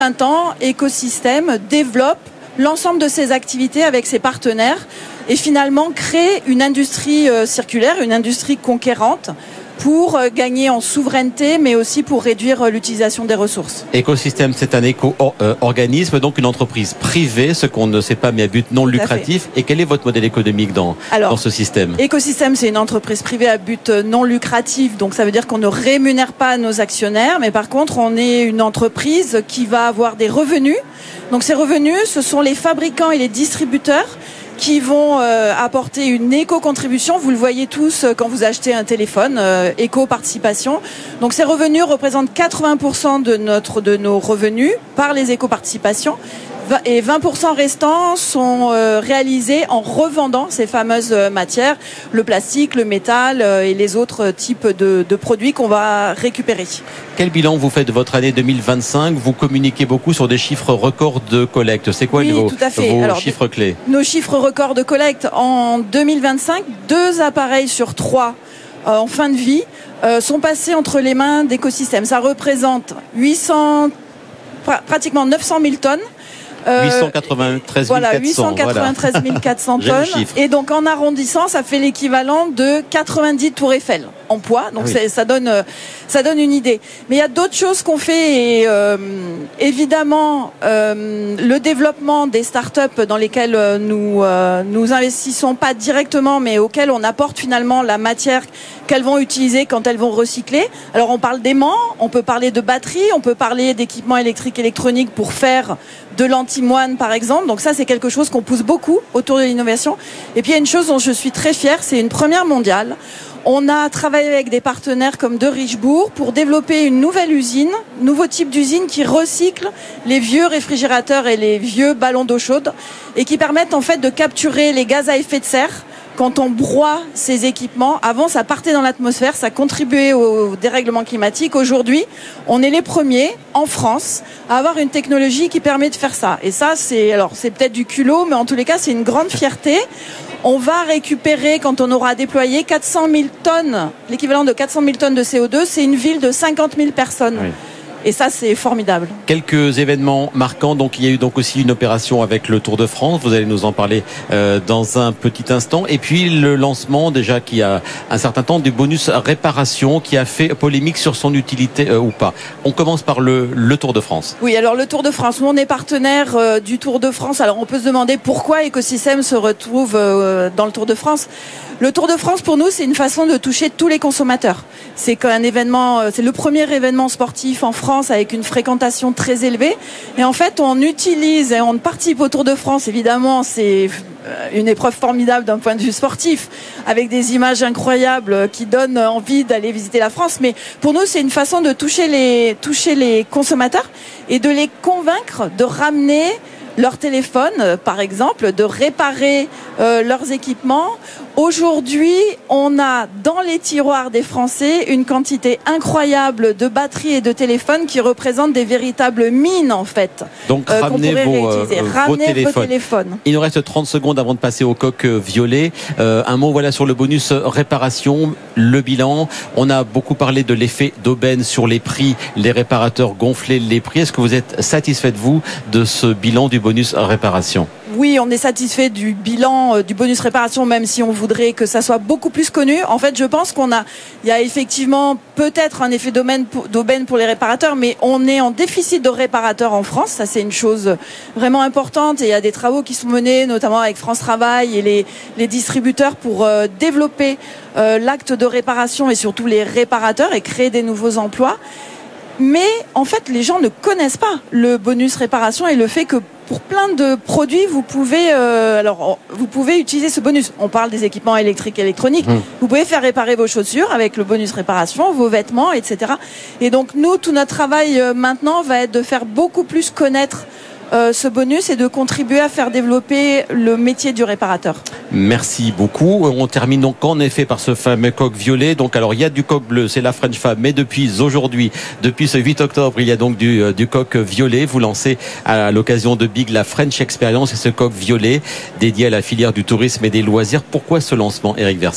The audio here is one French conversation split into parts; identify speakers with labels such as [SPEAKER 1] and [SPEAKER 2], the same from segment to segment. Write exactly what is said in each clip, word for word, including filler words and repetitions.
[SPEAKER 1] vingt ans, Écosystème développe l'ensemble de ses activités avec ses partenaires et finalement crée une industrie circulaire, une industrie conquérante pour gagner en souveraineté, mais aussi pour réduire l'utilisation des ressources.
[SPEAKER 2] Écosystème, c'est un éco-organisme, donc une entreprise privée, ce qu'on ne sait pas, mais à but non lucratif. Et quel est votre modèle économique dans,
[SPEAKER 1] Alors,
[SPEAKER 2] dans ce système ?
[SPEAKER 1] Écosystème, c'est une entreprise privée à but non lucratif, donc ça veut dire qu'on ne rémunère pas nos actionnaires, mais par contre, on est une entreprise qui va avoir des revenus. Donc ces revenus, ce sont les fabricants et les distributeurs qui vont euh, apporter une éco-contribution. Vous le voyez tous quand vous achetez un téléphone, euh, éco-participation. Donc ces revenus représentent quatre-vingts pour cent de, notre, de nos revenus par les éco-participations. Et vingt pour cent restants sont euh, réalisés en revendant ces fameuses matières, le plastique, le métal euh, et les autres types de, de produits qu'on va récupérer.
[SPEAKER 2] Quel bilan vous faites de votre année deux mille vingt-cinq ? Vous communiquez beaucoup sur des chiffres records de collecte. C'est quoi
[SPEAKER 1] oui,
[SPEAKER 2] vos,
[SPEAKER 1] tout à fait.
[SPEAKER 2] vos
[SPEAKER 1] Alors,
[SPEAKER 2] chiffres clés ?
[SPEAKER 1] Nos chiffres records de collecte en deux mille vingt-cinq, deux appareils sur trois euh, en fin de vie euh, sont passés entre les mains d'Écosystème. Ça représente huit cents, pr- pratiquement neuf cent mille tonnes.
[SPEAKER 2] Euh, huit cent quatre-vingt-treize mille quatre cents.
[SPEAKER 1] Voilà, huit cent quatre-vingt-treize mille quatre cents tonnes. Et donc en arrondissant, ça fait l'équivalent de quatre-vingt-dix tours Eiffel en poids. Donc ah oui. ça donne, ça donne une idée. Mais il y a d'autres choses qu'on fait. Et euh, évidemment, euh, le développement des startups dans lesquelles nous euh, nous investissons pas directement, mais auxquelles on apporte finalement la matière qu'elles vont utiliser quand elles vont recycler. Alors on parle d'aimants, on peut parler de batteries, on peut parler d'équipements électriques électroniques pour faire de l'antimoine par exemple. Donc ça c'est quelque chose qu'on pousse beaucoup autour de l'innovation. Et puis il y a une chose dont je suis très fière, c'est une première mondiale. On a travaillé avec des partenaires comme de Richebourg pour développer une nouvelle usine, nouveau type d'usine qui recycle les vieux réfrigérateurs et les vieux ballons d'eau chaude et qui permettent en fait de capturer les gaz à effet de serre. Quand on broie ces équipements, avant ça partait dans l'atmosphère, ça contribuait au dérèglement climatique. Aujourd'hui, on est les premiers en France à avoir une technologie qui permet de faire ça. Et ça, c'est alors c'est peut-être du culot, mais en tous les cas, c'est une grande fierté. On va récupérer, quand on aura déployé quatre cent mille tonnes, l'équivalent de quatre cent mille tonnes de C O deux, c'est une ville de cinquante mille personnes. Oui. Et ça, c'est formidable.
[SPEAKER 2] Quelques événements marquants. Donc, il y a eu donc aussi une opération avec le Tour de France. Vous allez nous en parler euh, dans un petit instant. Et puis, le lancement, déjà, qui a un certain temps, du bonus réparation, qui a fait polémique sur son utilité euh, ou pas. On commence par le, le Tour de France.
[SPEAKER 1] Oui, alors le Tour de France. Nous, on est partenaire euh, du Tour de France. Alors, on peut se demander pourquoi Écosystème se retrouve euh, dans le Tour de France. Le Tour de France, pour nous, c'est une façon de toucher tous les consommateurs. C'est un événement, c'est le premier événement sportif en France avec une fréquentation très élevée. Et en fait, on utilise et on participe au Tour de France. Évidemment, c'est une épreuve formidable d'un point de vue sportif, avec des images incroyables qui donnent envie d'aller visiter la France. Mais pour nous, c'est une façon de toucher les, toucher les consommateurs et de les convaincre de ramener leur téléphone, par exemple, de réparer euh, leurs équipements. Aujourd'hui, on a dans les tiroirs des Français une quantité incroyable de batteries et de téléphones qui représentent des véritables mines, en fait.
[SPEAKER 2] Donc, euh, ramenez, vos, euh,
[SPEAKER 1] ramenez
[SPEAKER 2] vos, téléphones.
[SPEAKER 1] vos téléphones.
[SPEAKER 2] Il nous reste trente secondes avant de passer au coq violet. Euh, un mot voilà, sur le bonus réparation, le bilan. On a beaucoup parlé de l'effet d'aubaine sur les prix. Les réparateurs gonflaient les prix. Est-ce que vous êtes satisfait, vous, de ce bilan du bonus réparation ?
[SPEAKER 1] Oui, on est satisfait du bilan euh, du bonus réparation, même si on voudrait que ça soit beaucoup plus connu. En fait, je pense qu'on a, il y a effectivement peut-être un effet d'aubaine pour, d'aubaine pour les réparateurs, mais on est en déficit de réparateurs en France. Ça, c'est une chose vraiment importante. Et il y a des travaux qui sont menés, notamment avec France Travail et les, les distributeurs, pour euh, développer euh, l'acte de réparation et surtout les réparateurs et créer des nouveaux emplois. Mais en fait, les gens ne connaissent pas le bonus réparation et le fait que pour plein de produits, vous pouvez, euh, alors, vous pouvez utiliser ce bonus. On parle des équipements électriques et électroniques. Mmh. Vous pouvez faire réparer vos chaussures avec le bonus réparation, vos vêtements, et cetera. Et donc, nous, tout notre travail euh, maintenant va être de faire beaucoup plus connaître Euh, ce bonus et de contribuer à faire développer le métier du réparateur.
[SPEAKER 2] Merci beaucoup. On termine donc en effet par ce fameux coq violet. Donc alors il y a du coq bleu, c'est la French Fab, mais depuis aujourd'hui, depuis ce huit octobre, il y a donc du, du coq violet. Vous lancez à l'occasion de Big la French Experience et ce coq violet dédié à la filière du tourisme et des loisirs. Pourquoi ce lancement, Éric Verset ?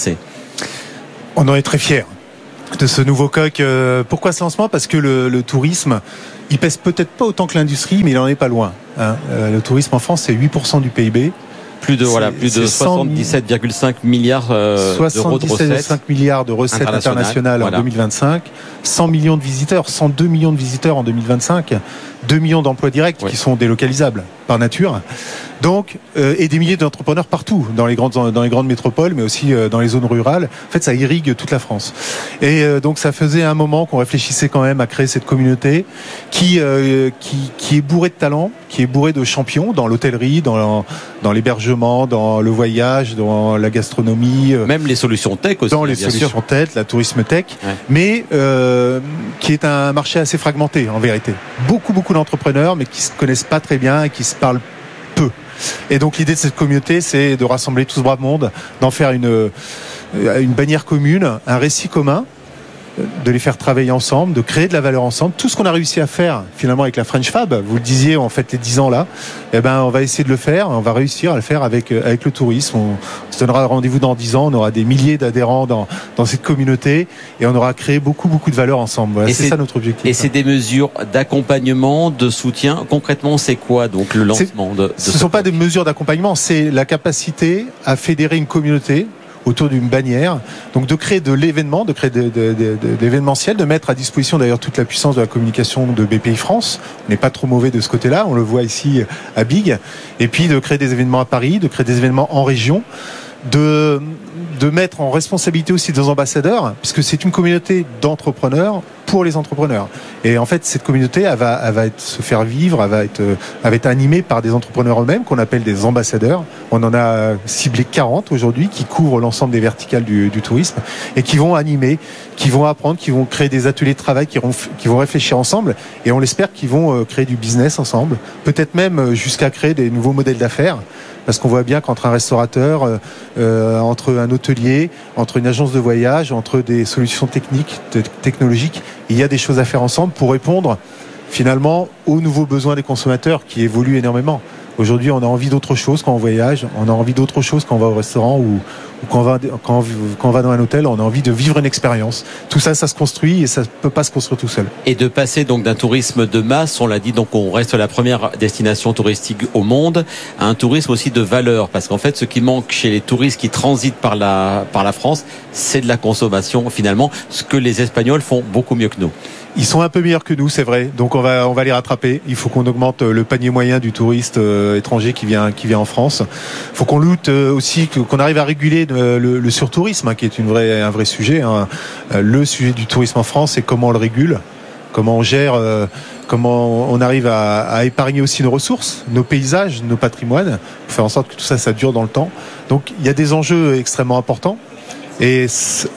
[SPEAKER 3] On en est très fiers de ce nouveau coq. Pourquoi ce lancement ? Parce que le, le tourisme Il pèse peut-être pas autant que l'industrie, mais il en est pas loin. Hein. Euh, le tourisme en France, c'est huit pour cent du P I B.
[SPEAKER 2] Plus de, voilà, plus de soixante-dix-sept virgule cinq milliards euh, d'euros de recettes.
[SPEAKER 3] soixante-dix-sept virgule cinq milliards de recettes internationales, internationales voilà. en deux mille vingt-cinq. cent millions de visiteurs, cent deux millions de visiteurs en deux mille vingt-cinq. deux millions d'emplois directs oui. qui sont délocalisables par nature. Donc, euh, et des milliers d'entrepreneurs partout, dans les grandes, dans les grandes métropoles, mais aussi euh, dans les zones rurales. En fait, ça irrigue toute la France. Et euh, donc, ça faisait un moment qu'on réfléchissait quand même à créer cette communauté qui, euh, qui, qui est bourrée de talents, qui est bourrée de champions dans l'hôtellerie, dans, dans l'hébergement, dans le voyage, dans la gastronomie. Euh,
[SPEAKER 2] même les solutions tech aussi.
[SPEAKER 3] Dans les
[SPEAKER 2] bien
[SPEAKER 3] solutions
[SPEAKER 2] sûr.
[SPEAKER 3] tech, la tourisme tech.
[SPEAKER 2] Ouais.
[SPEAKER 3] Mais euh, qui est un marché assez fragmenté, en vérité. Beaucoup, beaucoup d'entrepreneurs, mais qui se connaissent pas très bien et qui se parlent peu. Et donc l'idée de cette communauté, c'est de rassembler tout ce brave monde, d'en faire une, une bannière commune, un récit commun, de les faire travailler ensemble, de créer de la valeur ensemble. Tout ce qu'on a réussi à faire finalement avec la French Fab, vous le disiez, on fête les dix ans là, eh ben, on va essayer de le faire, on va réussir à le faire avec, avec le tourisme. On se donnera rendez-vous dans dix ans, on aura des milliers d'adhérents dans, dans cette communauté et on aura créé beaucoup, beaucoup de valeur ensemble. Voilà, c'est, c'est ça notre objectif.
[SPEAKER 2] Et c'est des mesures d'accompagnement, de soutien. Concrètement, c'est quoi donc le lancement de, de
[SPEAKER 3] Ce ne sont pas des mesures d'accompagnement, c'est la capacité à fédérer une communauté autour d'une bannière, donc de créer de l'événement, de créer de, de, de, de l'événementiel, de mettre à disposition d'ailleurs toute la puissance de la communication de B P I France. On n'est pas trop mauvais de ce côté-là, on le voit ici à Big, et puis de créer des événements à Paris, de créer des événements en région, de, de mettre en responsabilité aussi des ambassadeurs, puisque c'est une communauté d'entrepreneurs pour les entrepreneurs. Et en fait, cette communauté, elle va, elle va être, se faire vivre, elle va être, elle va être animée par des entrepreneurs eux-mêmes, qu'on appelle des ambassadeurs. On en a ciblé quarante aujourd'hui, qui couvrent l'ensemble des verticales du, du tourisme, et qui vont animer, qui vont apprendre, qui vont créer des ateliers de travail, qui vont, qui vont réfléchir ensemble, et on l'espère qu'ils vont créer du business ensemble, peut-être même jusqu'à créer des nouveaux modèles d'affaires. Parce qu'on voit bien qu'entre un restaurateur, euh, entre un hôtelier, entre une agence de voyage, entre des solutions techniques, t- technologiques, il y a des choses à faire ensemble pour répondre finalement aux nouveaux besoins des consommateurs qui évoluent énormément. Aujourd'hui, on a envie d'autre chose quand on voyage, on a envie d'autre chose quand on va au restaurant ou, ou quand, on va, quand, on, quand on va dans un hôtel, on a envie de vivre une expérience. Tout ça, ça se construit et ça ne peut pas se construire tout seul.
[SPEAKER 2] Et de passer donc d'un tourisme de masse, on l'a dit, donc on reste la première destination touristique au monde, à un tourisme aussi de valeur. Parce qu'en fait, ce qui manque chez les touristes qui transitent par la, par la France, c'est de la consommation finalement, ce que les Espagnols font beaucoup mieux que nous.
[SPEAKER 3] Ils sont un peu meilleurs que nous, c'est vrai. Donc on va on va les rattraper. Il faut qu'on augmente le panier moyen du touriste euh, étranger qui vient qui vient en France. Il faut qu'on lutte euh, aussi qu'on arrive à réguler le, le, le surtourisme, hein, qui est une vraie un vrai sujet. Hein. Le sujet du tourisme en France, c'est comment on le régule, comment on gère, euh, comment on arrive à, à épargner aussi nos ressources, nos paysages, nos patrimoines, pour faire en sorte que tout ça ça dure dans le temps. Donc il y a des enjeux extrêmement importants et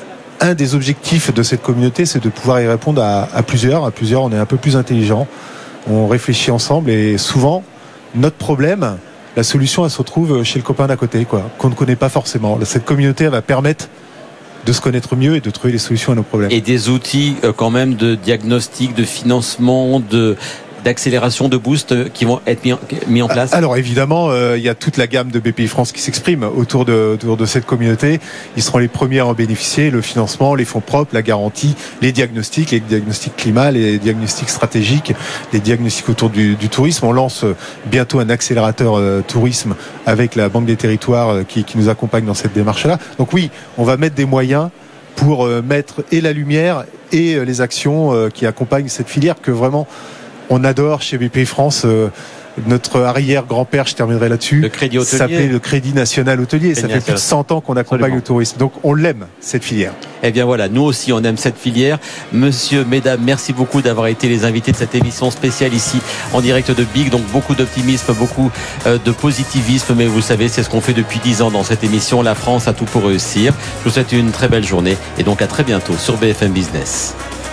[SPEAKER 3] un des objectifs de cette communauté, c'est de pouvoir y répondre à, à plusieurs. À plusieurs, on est un peu plus intelligent. On réfléchit ensemble et souvent, notre problème, la solution, elle se retrouve chez le copain d'à côté, quoi, qu'on ne connaît pas forcément. Cette communauté, elle va permettre de se connaître mieux et de trouver les solutions à nos problèmes.
[SPEAKER 2] Et des outils quand même de diagnostic, de financement, de d'accélération, de boost qui vont être mis en, mis en place.
[SPEAKER 3] Alors évidemment, euh, il y a toute la gamme de B P I France qui s'exprime autour de, autour de cette communauté. Ils seront les premiers à en bénéficier, le financement, les fonds propres, la garantie, les diagnostics, les diagnostics climat, les diagnostics stratégiques, les diagnostics autour du, du tourisme. On lance bientôt un accélérateur euh, tourisme avec la Banque des Territoires euh, qui, qui nous accompagne dans cette démarche-là. Donc oui, on va mettre des moyens pour euh, mettre et la lumière et euh, les actions euh, qui accompagnent cette filière que vraiment on adore chez B P I France. Euh, notre arrière-grand-père, je terminerai là-dessus,
[SPEAKER 2] le crédit hôtelier,
[SPEAKER 3] s'appelait le Crédit National Hôtelier.
[SPEAKER 2] Crédit
[SPEAKER 3] ça fait
[SPEAKER 2] national.
[SPEAKER 3] plus de cent ans qu'on accompagne Absolument. Le tourisme. Donc on l'aime, cette filière.
[SPEAKER 2] Eh bien voilà, nous aussi on aime cette filière. Monsieur, mesdames, merci beaucoup d'avoir été les invités de cette émission spéciale ici en direct de Big. Donc beaucoup d'optimisme, beaucoup de positivisme, mais vous savez, c'est ce qu'on fait depuis dix ans dans cette émission. La France a tout pour réussir. Je vous souhaite une très belle journée et donc à très bientôt sur B F M Business.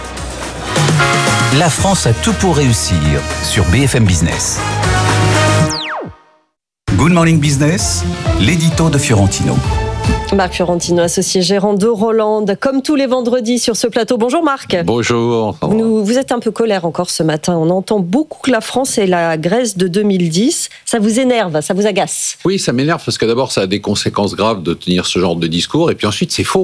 [SPEAKER 4] La France a tout pour réussir sur B F M Business. Good Morning Business, l'édito de Fiorentino.
[SPEAKER 5] Marc Fiorentino, associé gérant de Roland, comme tous les vendredis sur ce plateau. Bonjour Marc.
[SPEAKER 6] Bonjour.
[SPEAKER 5] Vous, vous êtes un peu colère encore ce matin. On entend beaucoup que la France est la Grèce de deux mille dix. Ça vous énerve, ça vous agace?
[SPEAKER 6] Oui, ça m'énerve parce que d'abord, ça a des conséquences graves de tenir ce genre de discours. Et puis ensuite, c'est faux.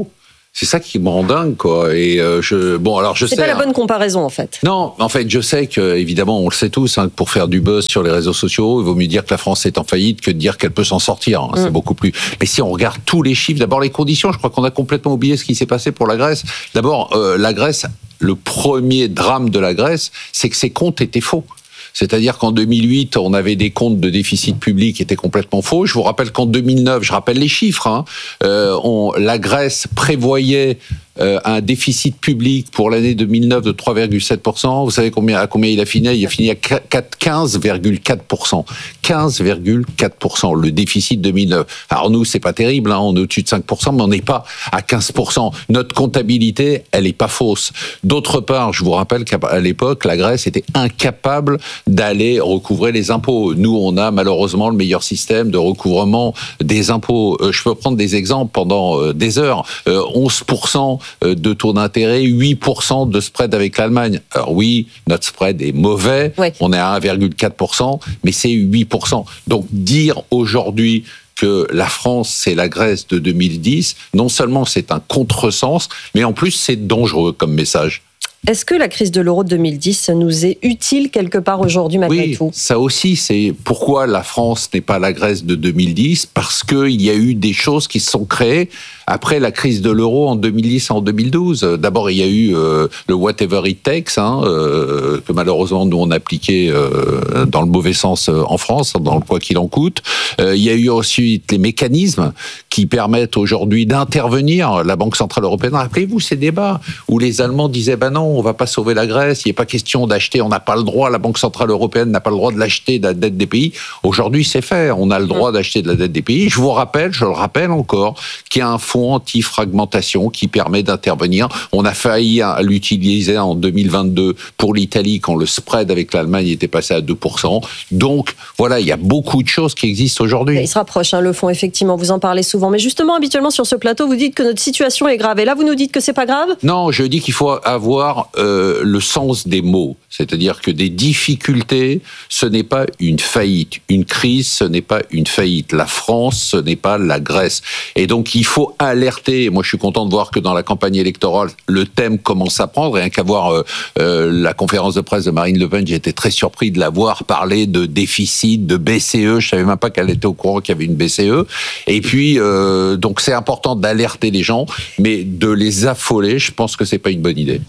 [SPEAKER 6] C'est ça qui me rend dingue, quoi. Et euh, je, bon, alors je
[SPEAKER 5] c'est
[SPEAKER 6] sais.
[SPEAKER 5] C'est pas la bonne comparaison, en fait.
[SPEAKER 6] Non, en fait, je sais que, évidemment, on le sait tous, hein, que pour faire du buzz sur les réseaux sociaux, il vaut mieux dire que la France est en faillite que de dire qu'elle peut s'en sortir. Hein, mmh. C'est beaucoup plus. Mais si on regarde tous les chiffres, d'abord les conditions, je crois qu'on a complètement oublié ce qui s'est passé pour la Grèce. D'abord, euh, la Grèce, le premier drame de la Grèce, c'est que ses comptes étaient faux. C'est-à-dire qu'en deux mille huit, on avait des comptes de déficit public qui étaient complètement faux. Je vous rappelle qu'en deux mille neuf, je rappelle les chiffres, hein, euh, on, la Grèce prévoyait euh, un déficit public pour l'année deux mille neuf de trois virgule sept pour cent. Vous savez combien, à combien il a fini ? Il a fini à quinze virgule quatre pour cent. quinze virgule quatre pour cent, le déficit deux mille neuf. Alors nous, c'est pas terrible, hein, on est au-dessus de cinq pour cent, mais on n'est pas à quinze pour cent. Notre comptabilité, elle est pas fausse. D'autre part, je vous rappelle qu'à l'époque, la Grèce était incapable d'aller recouvrer les impôts. Nous, on a malheureusement le meilleur système de recouvrement des impôts. Euh, je peux prendre des exemples pendant euh, des heures. Euh, onze pour cent de taux d'intérêt, huit pour cent de spread avec l'Allemagne. Alors oui, notre spread est mauvais, oui. On est à un virgule quatre pour cent, mais c'est huit pour cent. Donc dire aujourd'hui que la France, c'est la Grèce de deux mille dix, non seulement c'est un contresens, mais en plus c'est dangereux comme message.
[SPEAKER 5] Est-ce que la crise de l'euro de deux mille dix nous est utile quelque part aujourd'hui malgré
[SPEAKER 6] oui,
[SPEAKER 5] tout ?
[SPEAKER 6] Oui, ça aussi, c'est pourquoi la France n'est pas la Grèce de deux mille dix, parce qu'il y a eu des choses qui se sont créées après la crise de l'euro en deux mille dix et en deux mille douze. D'abord, il y a eu euh, le whatever it takes, hein, euh, que malheureusement nous on appliquait euh, dans le mauvais sens euh, en France, dans le quoi qu'il en coûte. Euh, il y a eu ensuite les mécanismes qui permettent aujourd'hui d'intervenir. La Banque Centrale Européenne, rappelez-vous ces débats où les Allemands disaient ben non, on va pas sauver la Grèce, il n'est pas question d'acheter, on n'a pas le droit, la Banque Centrale Européenne n'a pas le droit de l'acheter, de la dette des pays. Aujourd'hui, c'est fait, on a le droit d'acheter de la dette des pays. Je vous rappelle, je le rappelle encore, qu'il y a un fonds anti-fragmentation qui permet d'intervenir. On a failli l'utiliser en deux mille vingt-deux pour l'Italie quand le spread avec l'Allemagne était passé à deux pour cent. Donc, voilà, il y a beaucoup de choses qui existent aujourd'hui.
[SPEAKER 5] Il se rapproche, hein, le fonds, effectivement, vous en parlez souvent. Mais justement, habituellement, sur ce plateau, vous dites que notre situation est grave. Et là, vous nous dites que c'est pas grave ?
[SPEAKER 6] Non, je dis qu'il faut avoir euh, le sens des mots. C'est-à-dire que des difficultés, ce n'est pas une faillite. Une crise, ce n'est pas une faillite. La France, ce n'est pas la Grèce. Et donc, il faut alerter. Moi, je suis content de voir que dans la campagne électorale, le thème commence à prendre. Rien qu'à voir euh, euh, la conférence de presse de Marine Le Pen, j'ai été très surpris de la voir parler de déficit, de B C E. Je savais même pas qu'elle était au courant qu'il y avait une B C E. Et puis, euh, donc, c'est important d'alerter les gens, mais de les affoler, je pense que c'est pas une bonne idée.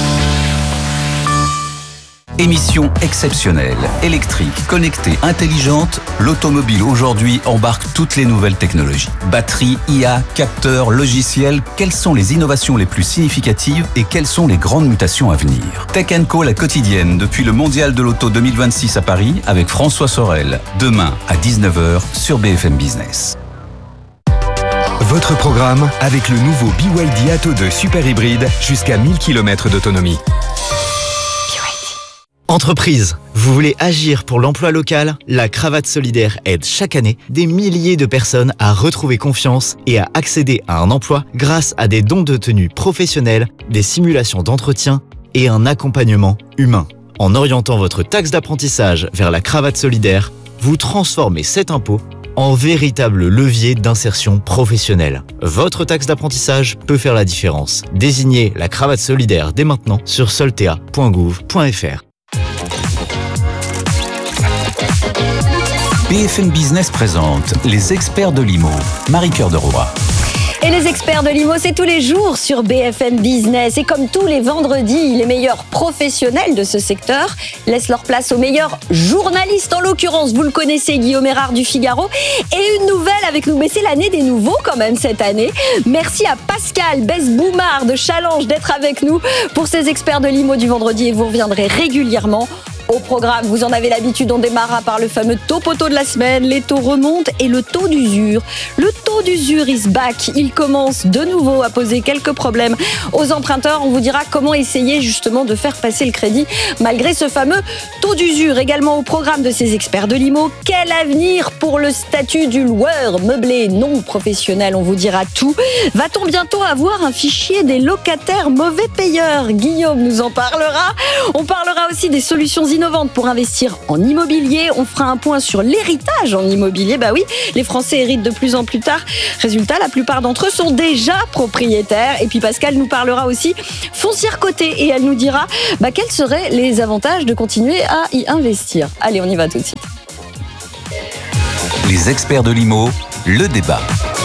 [SPEAKER 4] Émission exceptionnelle, électrique, connectée, intelligente, l'automobile aujourd'hui embarque toutes les nouvelles technologies. Batterie, I A, capteurs, logiciels, quelles sont les innovations les plus significatives et quelles sont les grandes mutations à venir ? Tech and Co, la quotidienne, depuis le Mondial de l'Auto deux mille vingt-six à Paris, avec François Sorel, demain à dix-neuf heures sur B F M Business.
[SPEAKER 7] Votre programme avec le nouveau B Y D Atto deux Super Hybride jusqu'à mille kilomètres d'autonomie.
[SPEAKER 8] Entreprise, vous voulez agir pour l'emploi local ? La Cravate Solidaire aide chaque année des milliers de personnes à retrouver confiance et à accéder à un emploi grâce à des dons de tenue professionnels, des simulations d'entretien et un accompagnement humain. En orientant votre taxe d'apprentissage vers la Cravate Solidaire, vous transformez cet impôt en véritable levier d'insertion professionnelle. Votre taxe d'apprentissage peut faire la différence. Désignez la Cravate Solidaire dès maintenant sur soltea point gouv point f r.
[SPEAKER 4] B F M Business présente les experts de l'I M O. Marie-Cœur de Roy.
[SPEAKER 5] Et les experts de l'I M O, c'est tous les jours sur B F M Business. Et comme tous les vendredis, les meilleurs professionnels de ce secteur laissent leur place aux meilleurs journalistes. En l'occurrence, vous le connaissez, Guillaume Erard du Figaro. Et une nouvelle avec nous, mais c'est l'année des nouveaux quand même cette année. Merci à Pascal Besse-Boumard de Challenge d'être avec nous pour ces experts de l'I M O du vendredi. Et vous reviendrez régulièrement. Au programme, vous en avez l'habitude, on démarra par le fameux taux poteau de la semaine. Les taux remontent et le taux d'usure. Le taux d'usure is back. Il commence de nouveau à poser quelques problèmes aux emprunteurs. On vous dira comment essayer justement de faire passer le crédit malgré ce fameux taux d'usure. Également au programme de ces experts de l'I M O, quel avenir pour le statut du loueur meublé non professionnel? On vous dira tout. Va-t-on bientôt avoir un fichier des locataires mauvais payeurs? Guillaume nous en parlera. On parlera aussi des solutions innovantes pour investir en immobilier. On fera un point sur l'héritage en immobilier. Bah oui, les Français héritent de plus en plus tard. Résultat, la plupart d'entre eux sont déjà propriétaires. Et puis Pascal nous parlera aussi foncière cotée et elle nous dira bah, quels seraient les avantages de continuer à y investir. Allez, on y va tout de suite.
[SPEAKER 4] Les experts de l'I M O, le débat.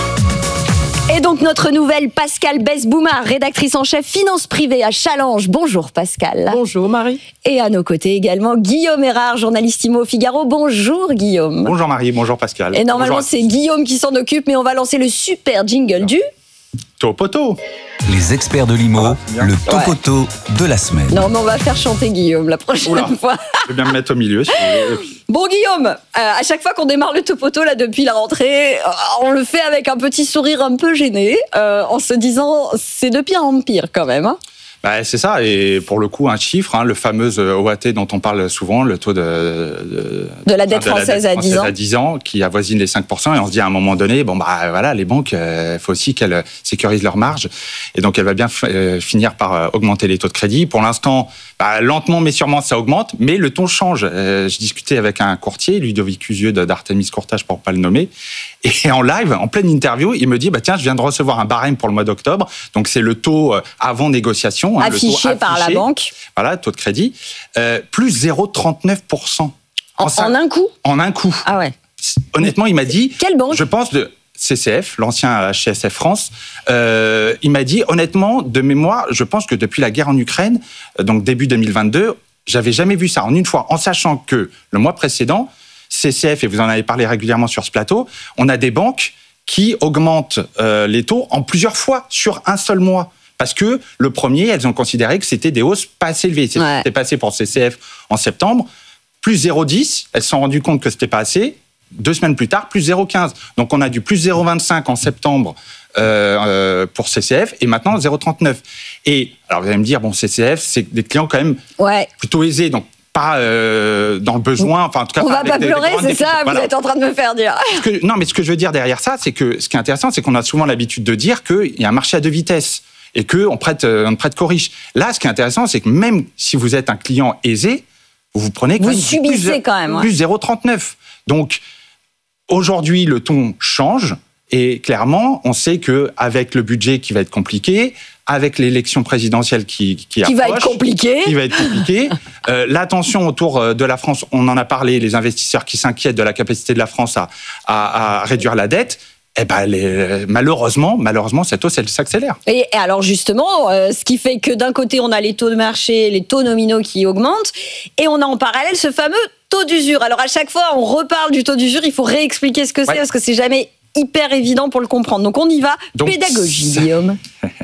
[SPEAKER 5] Et donc notre nouvelle Pascal Besse-Boumard, rédactrice en chef finance privée à Challenge. Bonjour Pascal.
[SPEAKER 9] Bonjour Marie.
[SPEAKER 5] Et à nos côtés également Guillaume Erard, journaliste I M O Figaro. Bonjour Guillaume.
[SPEAKER 10] Bonjour Marie, bonjour Pascal.
[SPEAKER 5] Et normalement
[SPEAKER 10] bonjour.
[SPEAKER 5] c'est Guillaume qui s'en occupe, mais on va lancer le super jingle du...
[SPEAKER 10] Topoto.
[SPEAKER 4] Les experts de l'I M O,
[SPEAKER 10] ah,
[SPEAKER 4] le topoto ouais. de la semaine.
[SPEAKER 5] Non mais on va faire chanter Guillaume la prochaine
[SPEAKER 10] Oula.
[SPEAKER 5] fois.
[SPEAKER 10] Je vais bien me mettre au milieu. Si
[SPEAKER 5] bon Guillaume, euh, à chaque fois qu'on démarre le topoto là depuis la rentrée, euh, on le fait avec un petit sourire un peu gêné, euh, en se disant c'est de pire en pire quand même. Hein.
[SPEAKER 10] Bah, c'est ça, et pour le coup, un chiffre, hein, le fameux O A T dont on parle souvent, le taux de, de,
[SPEAKER 5] de la dette française, à, dix ans.
[SPEAKER 10] à dix ans, qui avoisine les cinq pour cent, et on se dit à un moment donné, bon, bah voilà, les banques, il euh, faut aussi qu'elles sécurisent leurs marges, et donc elle va bien f- euh, finir par euh, augmenter les taux de crédit. Pour l'instant, bah, lentement mais sûrement, ça augmente, mais le ton change. Euh, je discutais avec un courtier, Ludovic Cusieux d'Artemis Courtage, pour ne pas le nommer, et en live, en pleine interview, il me dit, bah tiens, je viens de recevoir un barème pour le mois d'octobre, donc c'est le taux avant négociation.
[SPEAKER 5] Hein, affiché, le taux affiché par la banque.
[SPEAKER 10] Voilà, taux de crédit, euh, plus zéro virgule trente-neuf pour cent.
[SPEAKER 5] En, en, en un coup
[SPEAKER 10] En un coup.
[SPEAKER 5] Ah ouais.
[SPEAKER 10] Honnêtement, il m'a dit...
[SPEAKER 5] Quelle banque ?
[SPEAKER 10] Je pense de C C F, l'ancien H C S F France. Euh, il m'a dit, honnêtement, de mémoire, je pense que depuis la guerre en Ukraine, donc début deux mille vingt-deux, j'avais jamais vu ça en une fois, en sachant que le mois précédent, C C F, et vous en avez parlé régulièrement sur ce plateau, on a des banques qui augmentent euh, les taux en plusieurs fois sur un seul mois. Parce que le premier, elles ont considéré que c'était des hausses pas assez élevées. C'était ouais. passé pour C C F en septembre, plus zéro virgule dix, elles se sont rendues compte que c'était pas assez. Deux semaines plus tard, plus zéro virgule quinze. Donc on a du plus zéro virgule vingt-cinq en septembre euh, euh, pour C C F et maintenant zéro virgule trente-neuf. Et alors vous allez me dire, bon, C C F, c'est des clients quand même ouais. plutôt aisés, donc pas euh, dans le besoin, enfin en tout cas.
[SPEAKER 5] On
[SPEAKER 10] pas
[SPEAKER 5] va pas
[SPEAKER 10] des,
[SPEAKER 5] pleurer,
[SPEAKER 10] des
[SPEAKER 5] c'est
[SPEAKER 10] déficits.
[SPEAKER 5] ça,
[SPEAKER 10] Voilà.
[SPEAKER 5] Vous êtes en train de me faire dire.
[SPEAKER 10] Ce que, non, mais ce que je veux dire derrière ça, c'est que ce qui est intéressant, c'est qu'on a souvent l'habitude de dire qu'il y a un marché à deux vitesses et qu'on prête, on ne prête qu'aux riches. Là, ce qui est intéressant, c'est que même si vous êtes un client aisé, vous vous prenez quand
[SPEAKER 5] vous
[SPEAKER 10] même
[SPEAKER 5] subissez
[SPEAKER 10] plus,
[SPEAKER 5] quand même, ouais.
[SPEAKER 10] plus zéro virgule trente-neuf. Donc aujourd'hui, le ton change et clairement, on sait que avec le budget qui va être compliqué, avec l'élection présidentielle qui qui,
[SPEAKER 5] qui
[SPEAKER 10] approche,
[SPEAKER 5] va être compliquée,
[SPEAKER 10] qui va être compliqué, euh, l'attention autour de la France, on en a parlé, les investisseurs qui s'inquiètent de la capacité de la France à, à, à réduire la dette. Eh ben, les, malheureusement, malheureusement, cette hausse, elle s'accélère.
[SPEAKER 5] Et, et alors justement, euh, ce qui fait que d'un côté, on a les taux de marché, les taux nominaux qui augmentent, et on a en parallèle ce fameux taux d'usure. Alors à chaque fois, on reparle du taux d'usure, il faut réexpliquer ce que ouais. c'est, parce que c'est jamais hyper évident pour le comprendre. Donc on y va, donc, pédagogie, Guillaume.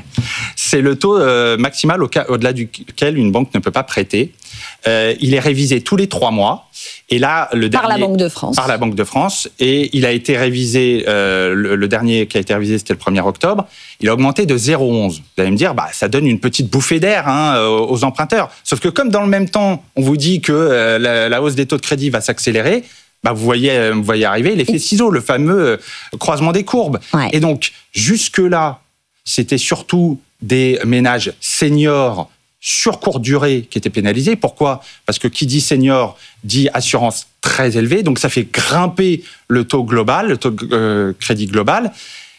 [SPEAKER 10] C'est le taux euh, maximal au cas, au-delà duquel une banque ne peut pas prêter. Euh, il est révisé tous les trois mois. Et là, le
[SPEAKER 5] par
[SPEAKER 10] dernier,
[SPEAKER 5] la Banque de France.
[SPEAKER 10] Par la Banque de France. Et il a été révisé, euh, le, le dernier qui a été révisé, c'était le premier octobre. Il a augmenté de zéro virgule onze. Vous allez me dire, bah, ça donne une petite bouffée d'air hein, aux emprunteurs. Sauf que comme dans le même temps, on vous dit que euh, la, la hausse des taux de crédit va s'accélérer, bah, vous, voyez, vous voyez arriver l'effet ciseau, le fameux croisement des courbes.
[SPEAKER 5] Ouais.
[SPEAKER 10] Et donc, jusque-là, c'était surtout des ménages seniors sur courte durée qui étaient pénalisés. Pourquoi ? Parce que qui dit senior dit assurance très élevée, donc ça fait grimper le taux global, le taux de euh, crédit global.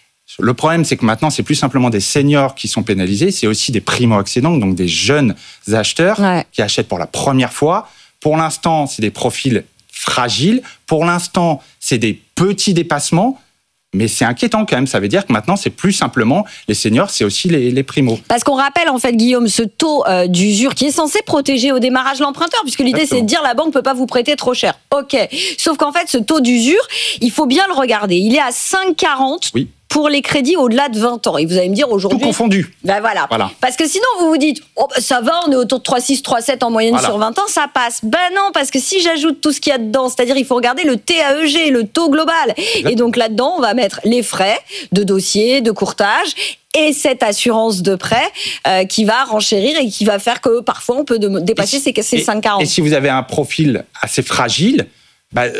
[SPEAKER 10] Le problème, c'est que maintenant, c'est plus simplement des seniors qui sont pénalisés, c'est aussi des primo-accédants, donc des jeunes acheteurs ouais. qui achètent pour la première fois. Pour l'instant, c'est des profils fragiles. Pour l'instant, c'est des petits dépassements. Mais c'est inquiétant quand même, ça veut dire que maintenant, c'est plus simplement les seniors, c'est aussi les, les primos.
[SPEAKER 5] Parce qu'on rappelle, en fait, Guillaume, ce taux euh, d'usure qui est censé protéger au démarrage l'emprunteur, puisque l'idée, Exactement. c'est de dire la banque ne peut pas vous prêter trop cher. OK. Sauf qu'en fait, ce taux d'usure, il faut bien le regarder. Il est à cinq virgule quarante oui. pour les crédits au-delà de vingt ans. Et vous allez me dire aujourd'hui...
[SPEAKER 10] Tout confondu.
[SPEAKER 5] Ben voilà. voilà. Parce que sinon, vous vous dites, oh, ben ça va, on est autour de trois virgule six, trois virgule sept en moyenne voilà. sur vingt ans, ça passe. Ben non, parce que si j'ajoute tout ce qu'il y a dedans, c'est-à-dire il faut regarder le T A E G, le taux global. Exactement. Et donc là-dedans, on va mettre les frais de dossier, de courtage et cette assurance de prêt euh, qui va renchérir et qui va faire que parfois on peut de, dépasser et ces, ces cinq virgule quarante.
[SPEAKER 10] Et si vous avez un profil assez fragile, ben,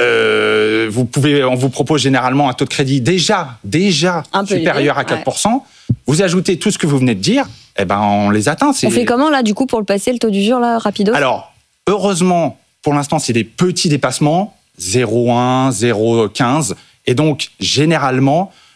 [SPEAKER 10] euh, vous pouvez, on vous propose généralement un taux de crédit déjà, déjà supérieur élevé, à quatre pour cent. Ouais. Vous ajoutez tout ce que vous venez de dire, eh ben on les atteint. C'est...
[SPEAKER 5] On fait comment là du coup pour le passer le taux d'usure là rapido ?
[SPEAKER 10] Alors heureusement pour l'instant c'est des petits dépassements, zéro virgule un, zéro virgule quinze, et donc généralement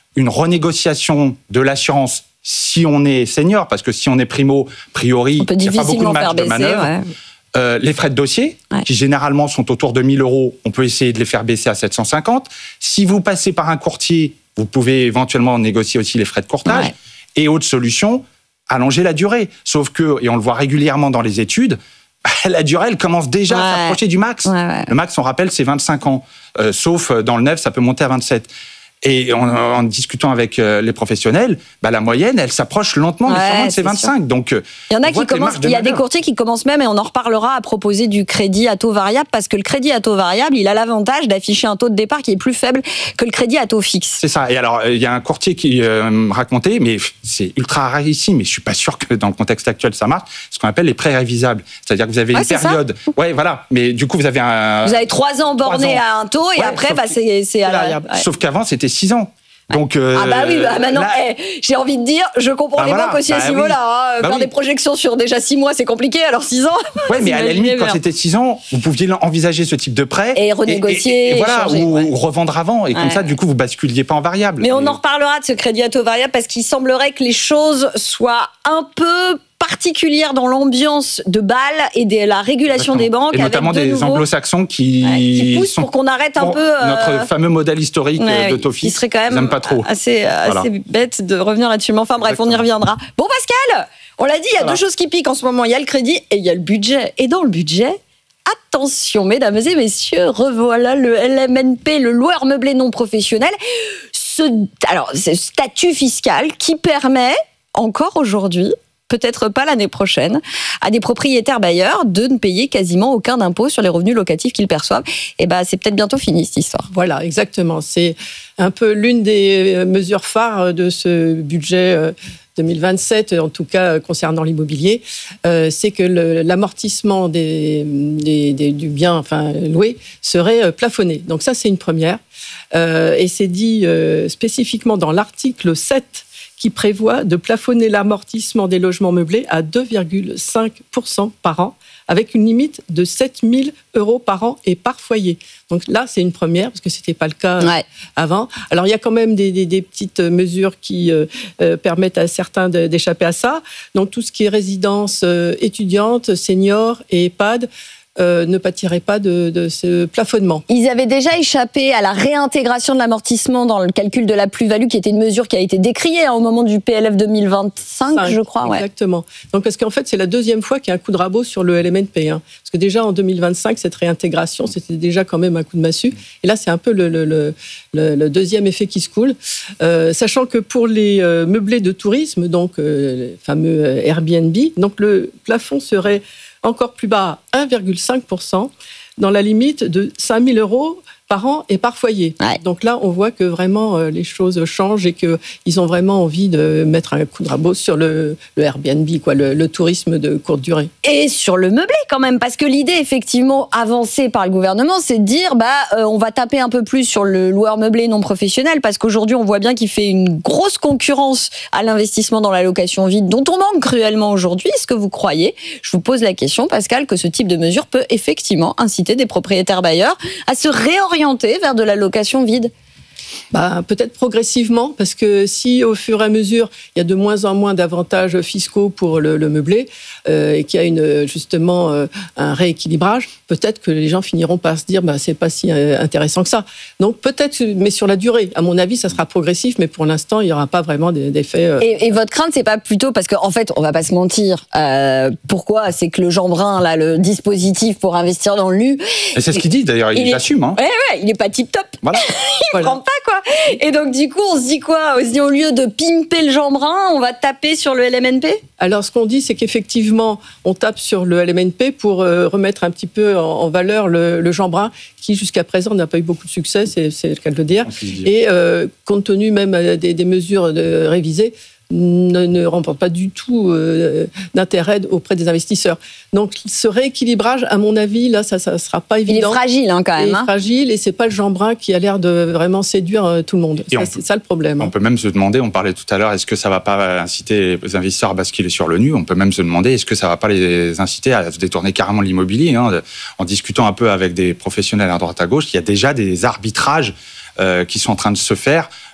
[SPEAKER 10] une renégociation de l'assurance si on est senior, parce que si on est primo, a priori, il n'y a pas beaucoup de marge de manœuvre. Ouais. Euh, les frais de dossier, ouais. qui généralement sont autour de mille euros, on peut essayer de les faire baisser à sept cent cinquante. Si vous passez par un courtier, vous pouvez éventuellement négocier aussi les frais de courtage. Ouais. Et autre solution, allonger la durée. Sauf que, et on le voit régulièrement dans les études, la durée, elle commence déjà ouais. à s'approcher du max. Ouais, ouais. Le max, on rappelle, c'est vingt-cinq ans. Euh, sauf dans le neuf, ça peut monter à vingt-sept. Et en, en discutant avec euh, les professionnels, bah, la moyenne, elle s'approche lentement, ouais, de ces vingt-cinq. Sûr. Donc,
[SPEAKER 5] il y en a qui commencent, il y a des courtiers qui commencent même, et on en reparlera, à proposer du crédit à taux variable, parce que le crédit à taux variable, il a l'avantage d'afficher un taux de départ qui est plus faible que le crédit à taux fixe.
[SPEAKER 10] C'est ça. Et alors, il y a un courtier qui euh, me racontait, mais c'est ultra rare ici, mais je suis pas sûr que dans le contexte actuel ça marche, ce qu'on appelle les prêts révisables. C'est-à-dire que vous avez ouais, une période. Ça ouais, voilà. Mais du coup, vous avez un.
[SPEAKER 5] Vous avez trois ans bornés à un taux, et ouais, après, bah, c'est, c'est à la.
[SPEAKER 10] Ouais. Sauf qu'avant, c'était six ans. Donc, euh,
[SPEAKER 5] ah bah oui, bah maintenant, là, hey, j'ai envie de dire, je comprends bah les voilà, banques aussi bah à ce niveau-là. Hein. Bah Faire oui. des projections sur déjà six mois, c'est compliqué, alors six ans.
[SPEAKER 10] Oui, mais à la limite, quand c'était six ans, vous pouviez envisager ce type de prêt.
[SPEAKER 5] Et renégocier. Et, et, et voilà,
[SPEAKER 10] changer, ou,
[SPEAKER 5] ouais.
[SPEAKER 10] ou revendre avant. Et ouais. comme ça, du coup, vous basculiez pas en variable.
[SPEAKER 5] Mais on en reparlera de ce crédit à taux variable, parce qu'il semblerait que les choses soient un peu particulière dans l'ambiance de Bâle et de la régulation Exactement. des banques.
[SPEAKER 10] Et notamment
[SPEAKER 5] avec de
[SPEAKER 10] des
[SPEAKER 5] nouveaux...
[SPEAKER 10] anglo-saxons qui,
[SPEAKER 5] ouais, qui poussent pour qu'on arrête un peu... Euh...
[SPEAKER 10] Notre fameux modèle historique
[SPEAKER 5] ouais,
[SPEAKER 10] de taux fixe,
[SPEAKER 5] qui serait quand même
[SPEAKER 10] pas trop.
[SPEAKER 5] assez,
[SPEAKER 10] voilà.
[SPEAKER 5] assez bête de revenir là-dessus. Mais enfin bref,
[SPEAKER 10] Exactement.
[SPEAKER 5] on y reviendra. Bon Pascal, on l'a dit, il y a voilà. deux choses qui piquent en ce moment. Il y a le crédit et il y a le budget. Et dans le budget... Attention, mesdames et messieurs, revoilà le L M N P, le loueur meublé non professionnel. Ce, alors, ce statut fiscal qui permet, encore aujourd'hui, peut-être pas l'année prochaine, à des propriétaires bailleurs de ne payer quasiment aucun impôt sur les revenus locatifs qu'ils perçoivent. Et ben, c'est peut-être bientôt fini cette histoire.
[SPEAKER 9] Voilà, exactement. C'est un peu l'une des mesures phares de ce budget deux mille vingt-sept, en tout cas concernant l'immobilier, euh, c'est que le, l'amortissement des, des, des, du bien enfin, loué serait plafonné. Donc ça, c'est une première. Euh, et c'est dit euh, spécifiquement dans l'article sept qui prévoit de plafonner l'amortissement des logements meublés à deux virgule cinq pour cent par an, avec une limite de sept mille euros par an et par foyer. Donc là, c'est une première, parce que ce n'était pas le cas ouais. avant. Alors, il y a quand même des, des, des petites mesures qui euh, euh, permettent à certains de, d'échapper à ça. Donc, tout ce qui est résidence euh, étudiante, senior et EHPAD, Euh, ne pâtiraient pas de, de ce plafonnement.
[SPEAKER 5] Ils avaient déjà échappé à la réintégration de l'amortissement dans le calcul de la plus-value, qui était une mesure qui a été décriée hein, au moment du P L F deux mille vingt-cinq, Cinq, je crois.
[SPEAKER 9] Exactement. Ouais. Donc, parce qu'en fait, c'est la deuxième fois qu'il y a un coup de rabot sur le L M N P. Hein. Parce que déjà, en deux mille vingt-cinq, cette réintégration, c'était déjà quand même un coup de massue. Et là, c'est un peu le, le, le, le, le deuxième effet qui se coule. Euh, sachant que pour les euh, meublés de tourisme, donc euh, les fameux Airbnb, donc le plafond serait encore plus bas, un virgule cinq pour cent, dans la limite de cinq mille euros par an et par foyer. Ouais. Donc là, on voit que vraiment euh, les choses changent et qu'ils ont vraiment envie de mettre un coup de rabot sur le, le Airbnb, quoi, le, le tourisme de courte durée.
[SPEAKER 5] Et sur le meublé quand même, parce que l'idée effectivement avancée par le gouvernement, c'est de dire bah euh, on va taper un peu plus sur le loueur meublé non professionnel, parce qu'aujourd'hui on voit bien qu'il fait une grosse concurrence à l'investissement dans la location vide, dont on manque cruellement aujourd'hui. Est-ce que vous croyez, je vous pose la question Pascal, que ce type de mesure peut effectivement inciter des propriétaires bailleurs à se réorienter vers de la location vide?
[SPEAKER 9] Bah, peut-être progressivement, parce que si au fur et à mesure il y a de moins en moins d'avantages fiscaux pour le, le meublé euh, et qu'il y a une, justement euh, un rééquilibrage, peut-être que les gens finiront par se dire bah, c'est pas si intéressant que ça. Donc peut-être, mais sur la durée, à mon avis, ça sera progressif, mais pour l'instant il n'y aura pas vraiment d'effet. Euh...
[SPEAKER 5] Et, et votre crainte, c'est pas plutôt parce qu'en en fait, on va pas se mentir. Euh, pourquoi? C'est que le Jeanbrun, là, le dispositif pour investir dans le L U.
[SPEAKER 10] Et c'est ce qu'il dit d'ailleurs, il, il l'assume. Hein.
[SPEAKER 5] Ouais, ouais, il est pas tip top.
[SPEAKER 10] Voilà.
[SPEAKER 5] il
[SPEAKER 10] voilà.
[SPEAKER 5] prend pas quoi. Et donc, du coup, on se dit quoi? On se dit, au lieu de pimper le Jeanbrun, on va taper sur le L M N P?
[SPEAKER 9] Alors, ce qu'on dit, c'est qu'effectivement, on tape sur le L M N P pour euh, remettre un petit peu en, en valeur le, le Jeanbrun, qui jusqu'à présent n'a pas eu beaucoup de succès, c'est, c'est le cas de le dire. Et euh, compte tenu même des, des mesures de, révisées, ne, ne remporte pas du tout euh, d'intérêt auprès des investisseurs. Donc, ce rééquilibrage, à mon avis, là, ça ne sera pas évident.
[SPEAKER 5] Il est fragile, hein, quand même.
[SPEAKER 9] Il est
[SPEAKER 5] hein.
[SPEAKER 9] fragile, et ce n'est pas le Jeanbrun qui a l'air de vraiment séduire euh, tout le monde. Ça, c'est peut, ça le problème.
[SPEAKER 10] On peut même se demander, on parlait tout à l'heure, est-ce que ça ne va pas inciter les investisseurs à basculer sur le N U? On peut même se demander, est-ce que ça ne va pas les inciter à se détourner carrément de l'immobilier, hein? En discutant un peu avec des professionnels à droite à gauche, il y a déjà des arbitrages euh, qui sont en train de se faire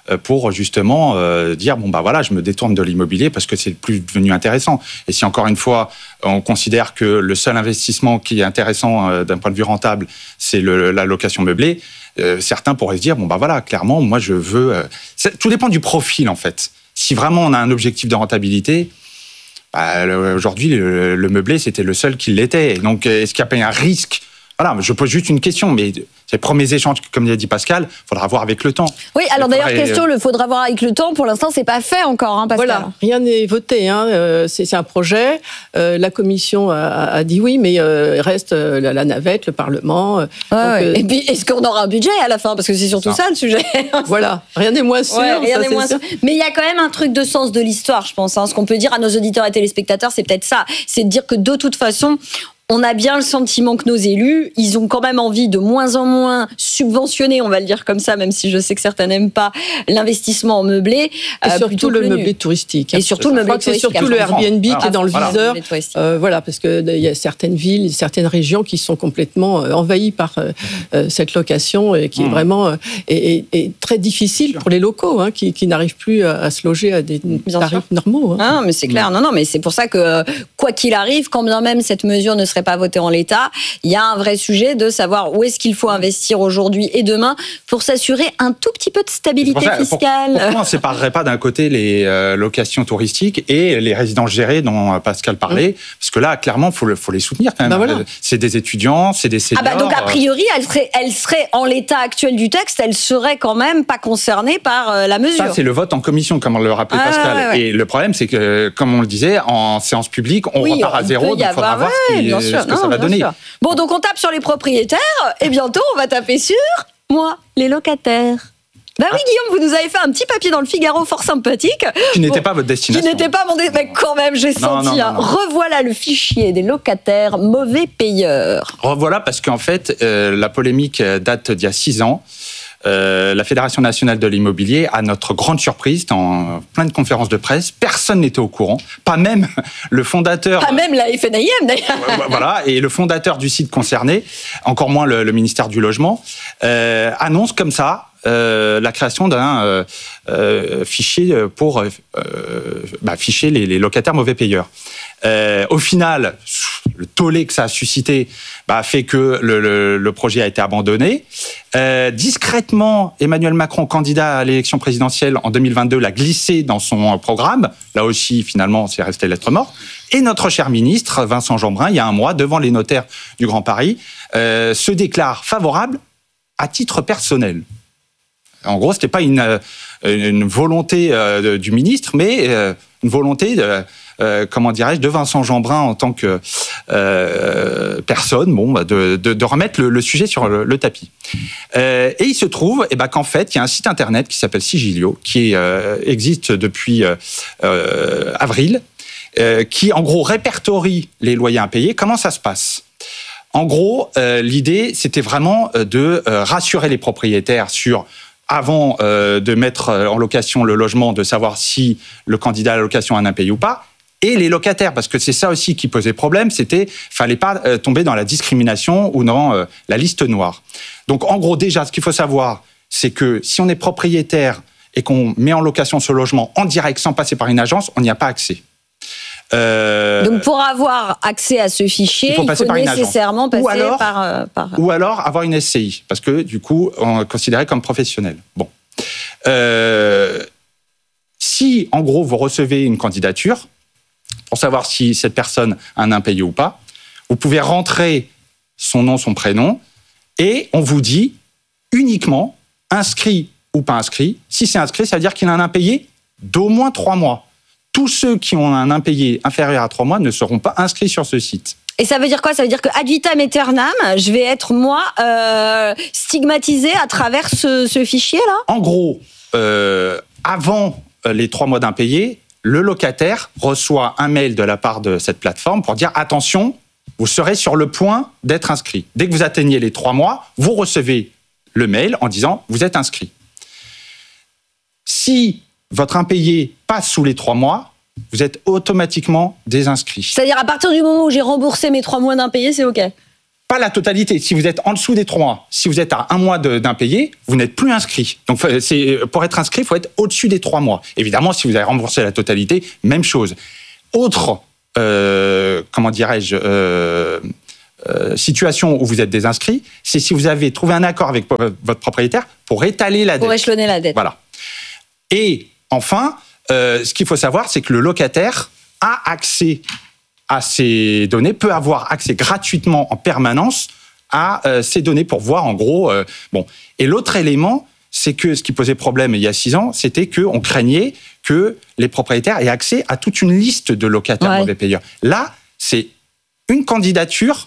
[SPEAKER 10] pour justement euh, dire bon bah voilà, je me détourne de l'immobilier parce que c'est plus devenu intéressant. Et si encore une fois on considère que le seul investissement qui est intéressant euh, d'un point de vue rentable, c'est le, la location meublée, euh, certains pourraient se dire bon bah voilà, clairement moi je veux. Euh, tout dépend du profil en fait. Si vraiment on a un objectif de rentabilité, bah, aujourd'hui le, le meublé c'était le seul qui l'était. Donc est-ce qu'il y a pas un risque? Voilà, je pose juste une question, mais ces premiers échanges, comme l'a dit Pascal, il faudra voir avec le temps.
[SPEAKER 5] Oui, alors d'ailleurs,
[SPEAKER 10] faudrait...
[SPEAKER 5] question, il faudra voir avec le temps. Pour l'instant, c'est pas fait encore, hein, Pascal.
[SPEAKER 9] Voilà, rien n'est voté. Hein. Euh, c'est, c'est un projet. Euh, la Commission a, a dit oui, mais euh, reste euh, la, la navette, le Parlement. Euh,
[SPEAKER 5] ouais,
[SPEAKER 9] donc,
[SPEAKER 5] ouais.
[SPEAKER 9] euh...
[SPEAKER 5] Et puis, est-ce qu'on aura un budget à la fin? Parce que c'est surtout ça, ça le sujet.
[SPEAKER 9] Voilà, rien n'est moins sûr.
[SPEAKER 5] Ouais, rien
[SPEAKER 9] ça,
[SPEAKER 5] n'est moins sûr. Mais il y a quand même un truc de sens de l'histoire, je pense. Hein. Ce qu'on peut dire à nos auditeurs et téléspectateurs, c'est peut-être ça. C'est de dire que de toute façon, on a bien le sentiment que nos élus, ils ont quand même envie de moins en moins subventionner, on va le dire comme ça, même si je sais que certains n'aiment pas l'investissement en meublé.
[SPEAKER 9] Et euh, surtout le meublé touristique.
[SPEAKER 5] Et surtout le meublé
[SPEAKER 9] touristique. C'est surtout le Airbnb qui est dans le viseur. Euh, voilà, parce qu'il y a certaines villes, certaines régions qui sont complètement envahies par euh, cette location et qui mmh. est vraiment euh, est, est très difficile pour les locaux, hein, qui, qui n'arrivent plus à, à se loger à des bien tarifs sûr. normaux. Hein.
[SPEAKER 5] Ah, mais c'est clair. Non, non, mais c'est pour ça que quoi qu'il arrive, quand bien même cette mesure ne serait pas votée en l'état, il y a un vrai sujet de savoir où est-ce qu'il faut investir aujourd'hui et demain pour s'assurer un tout petit peu de stabilité
[SPEAKER 10] ça,
[SPEAKER 5] fiscale.
[SPEAKER 10] Pour, pourquoi on ne séparerait pas d'un côté les euh, locations touristiques et les résidences gérées dont Pascal parlait, mmh. parce que là, clairement, il faut, faut les soutenir quand même. Ben voilà. C'est des étudiants, c'est des seniors.
[SPEAKER 5] Ah bah donc a priori, elle serait, elle serait en l'état actuel du texte, elle serait quand même pas concernée par euh, la mesure.
[SPEAKER 10] Ça, c'est le vote en commission, comme le rappelait ah, Pascal. Ouais, ouais. Et le problème, c'est que, comme on le disait, en séance publique, on oui, repart à zéro, donc il faudra voir ce, qui, ce que non, ça va donner. Sûr.
[SPEAKER 5] Bon, donc on tape sur les propriétaires, et bientôt on va taper sur moi, les locataires. Bah oui, Guillaume, vous nous avez fait un petit papier dans le Figaro fort sympathique.
[SPEAKER 10] Qui n'était bon, pas votre destination.
[SPEAKER 5] Qui n'était pas mon destination. Mais quand même, j'ai non, senti. Non, non, hein. non. Revoilà le fichier des locataires mauvais payeurs.
[SPEAKER 10] Revoilà parce qu'en fait, euh, la polémique date d'il y a six ans. Euh, la Fédération nationale de l'immobilier, à notre grande surprise, dans plein de conférences de presse, personne n'était au courant, pas même le fondateur...
[SPEAKER 5] Pas même la F N I M d'ailleurs.
[SPEAKER 10] Voilà, et le fondateur du site concerné, encore moins le, le ministère du Logement, euh, annonce comme ça euh, la création d'un euh, euh, fichier pour euh, bah, ficher les, les locataires mauvais payeurs. Euh, au final, le tollé que ça a suscité bah, fait que le, le, le projet a été abandonné. Euh, discrètement, Emmanuel Macron, candidat à l'élection présidentielle en deux mille vingt-deux, l'a glissé dans son programme. Là aussi, finalement, c'est resté lettre morte. Et notre cher ministre, Vincent Jeanbrun, il y a un mois, devant les notaires du Grand Paris, euh, se déclare favorable à titre personnel. En gros, c'était pas une, une volonté euh, du ministre, mais euh, une volonté de... Euh, comment dirais-je, de Vincent Jeanbrun en tant que euh, personne, bon, bah de, de, de remettre le, le sujet sur le, le tapis. Euh, et il se trouve eh ben, qu'en fait, il y a un site internet qui s'appelle Sigilio, qui euh, existe depuis euh, avril, euh, qui en gros répertorie les loyers impayés. Comment ça se passe ? En gros, euh, l'idée, c'était vraiment de euh, rassurer les propriétaires sur... avant euh, de mettre en location le logement, de savoir si le candidat à la location a un impayé ou pas, et les locataires, parce que c'est ça aussi qui posait problème, c'était fallait pas euh, tomber dans la discrimination ou dans euh, la liste noire. Donc en gros, déjà, ce qu'il faut savoir, c'est que si on est propriétaire et qu'on met en location ce logement en direct sans passer par une agence, on n'y a pas accès.
[SPEAKER 5] Euh, Donc pour avoir accès à ce fichier, il faut, il faut par nécessairement passer
[SPEAKER 10] ou alors,
[SPEAKER 5] par, euh, par...
[SPEAKER 10] Ou alors avoir une S C I, parce que du coup, on est considéré comme professionnel. Bon. Euh, si, en gros, vous recevez une candidature, pour savoir si cette personne a un impayé ou pas, vous pouvez rentrer son nom, son prénom, et on vous dit uniquement inscrit ou pas inscrit. Si c'est inscrit, ça veut dire qu'il a un impayé d'au moins trois mois. Tous ceux qui ont un impayé inférieur à trois mois ne seront pas inscrits sur ce site.
[SPEAKER 5] Et ça veut dire quoi ? Ça veut dire que ad vitam aeternam, je vais être, moi, euh, stigmatisé à travers ce, ce fichier-là ?
[SPEAKER 10] En gros, euh, avant les trois mois d'impayé, le locataire reçoit un mail de la part de cette plateforme pour dire « Attention, vous serez sur le point d'être inscrit. » Dès que vous atteignez les trois mois, vous recevez le mail en disant « Vous êtes inscrit. » Si votre impayé passe sous les trois mois, vous êtes automatiquement désinscrit.
[SPEAKER 5] C'est-à-dire à partir du moment où j'ai remboursé mes trois mois d'impayé, c'est OK ?
[SPEAKER 10] pas la totalité. Si vous êtes en dessous des trois mois, si vous êtes à un mois de, d'impayé, vous n'êtes plus inscrit. Donc, c'est, pour être inscrit, il faut être au-dessus des trois mois. Évidemment, si vous avez remboursé la totalité, même chose. Autre, euh, comment dirais-je, euh, euh, situation où vous êtes désinscrit, c'est si vous avez trouvé un accord avec votre propriétaire pour étaler la dette.
[SPEAKER 5] Pour échelonner la dette.
[SPEAKER 10] Voilà. Et enfin, euh, ce qu'il faut savoir, c'est que le locataire a accès à ces données, peut avoir accès gratuitement en permanence à euh, ces données pour voir en gros. Euh, bon. Et l'autre élément, c'est que ce qui posait problème il y a six ans, c'était qu'on craignait que les propriétaires aient accès à toute une liste de locataires ouais. mauvais payeurs. Là, c'est une candidature,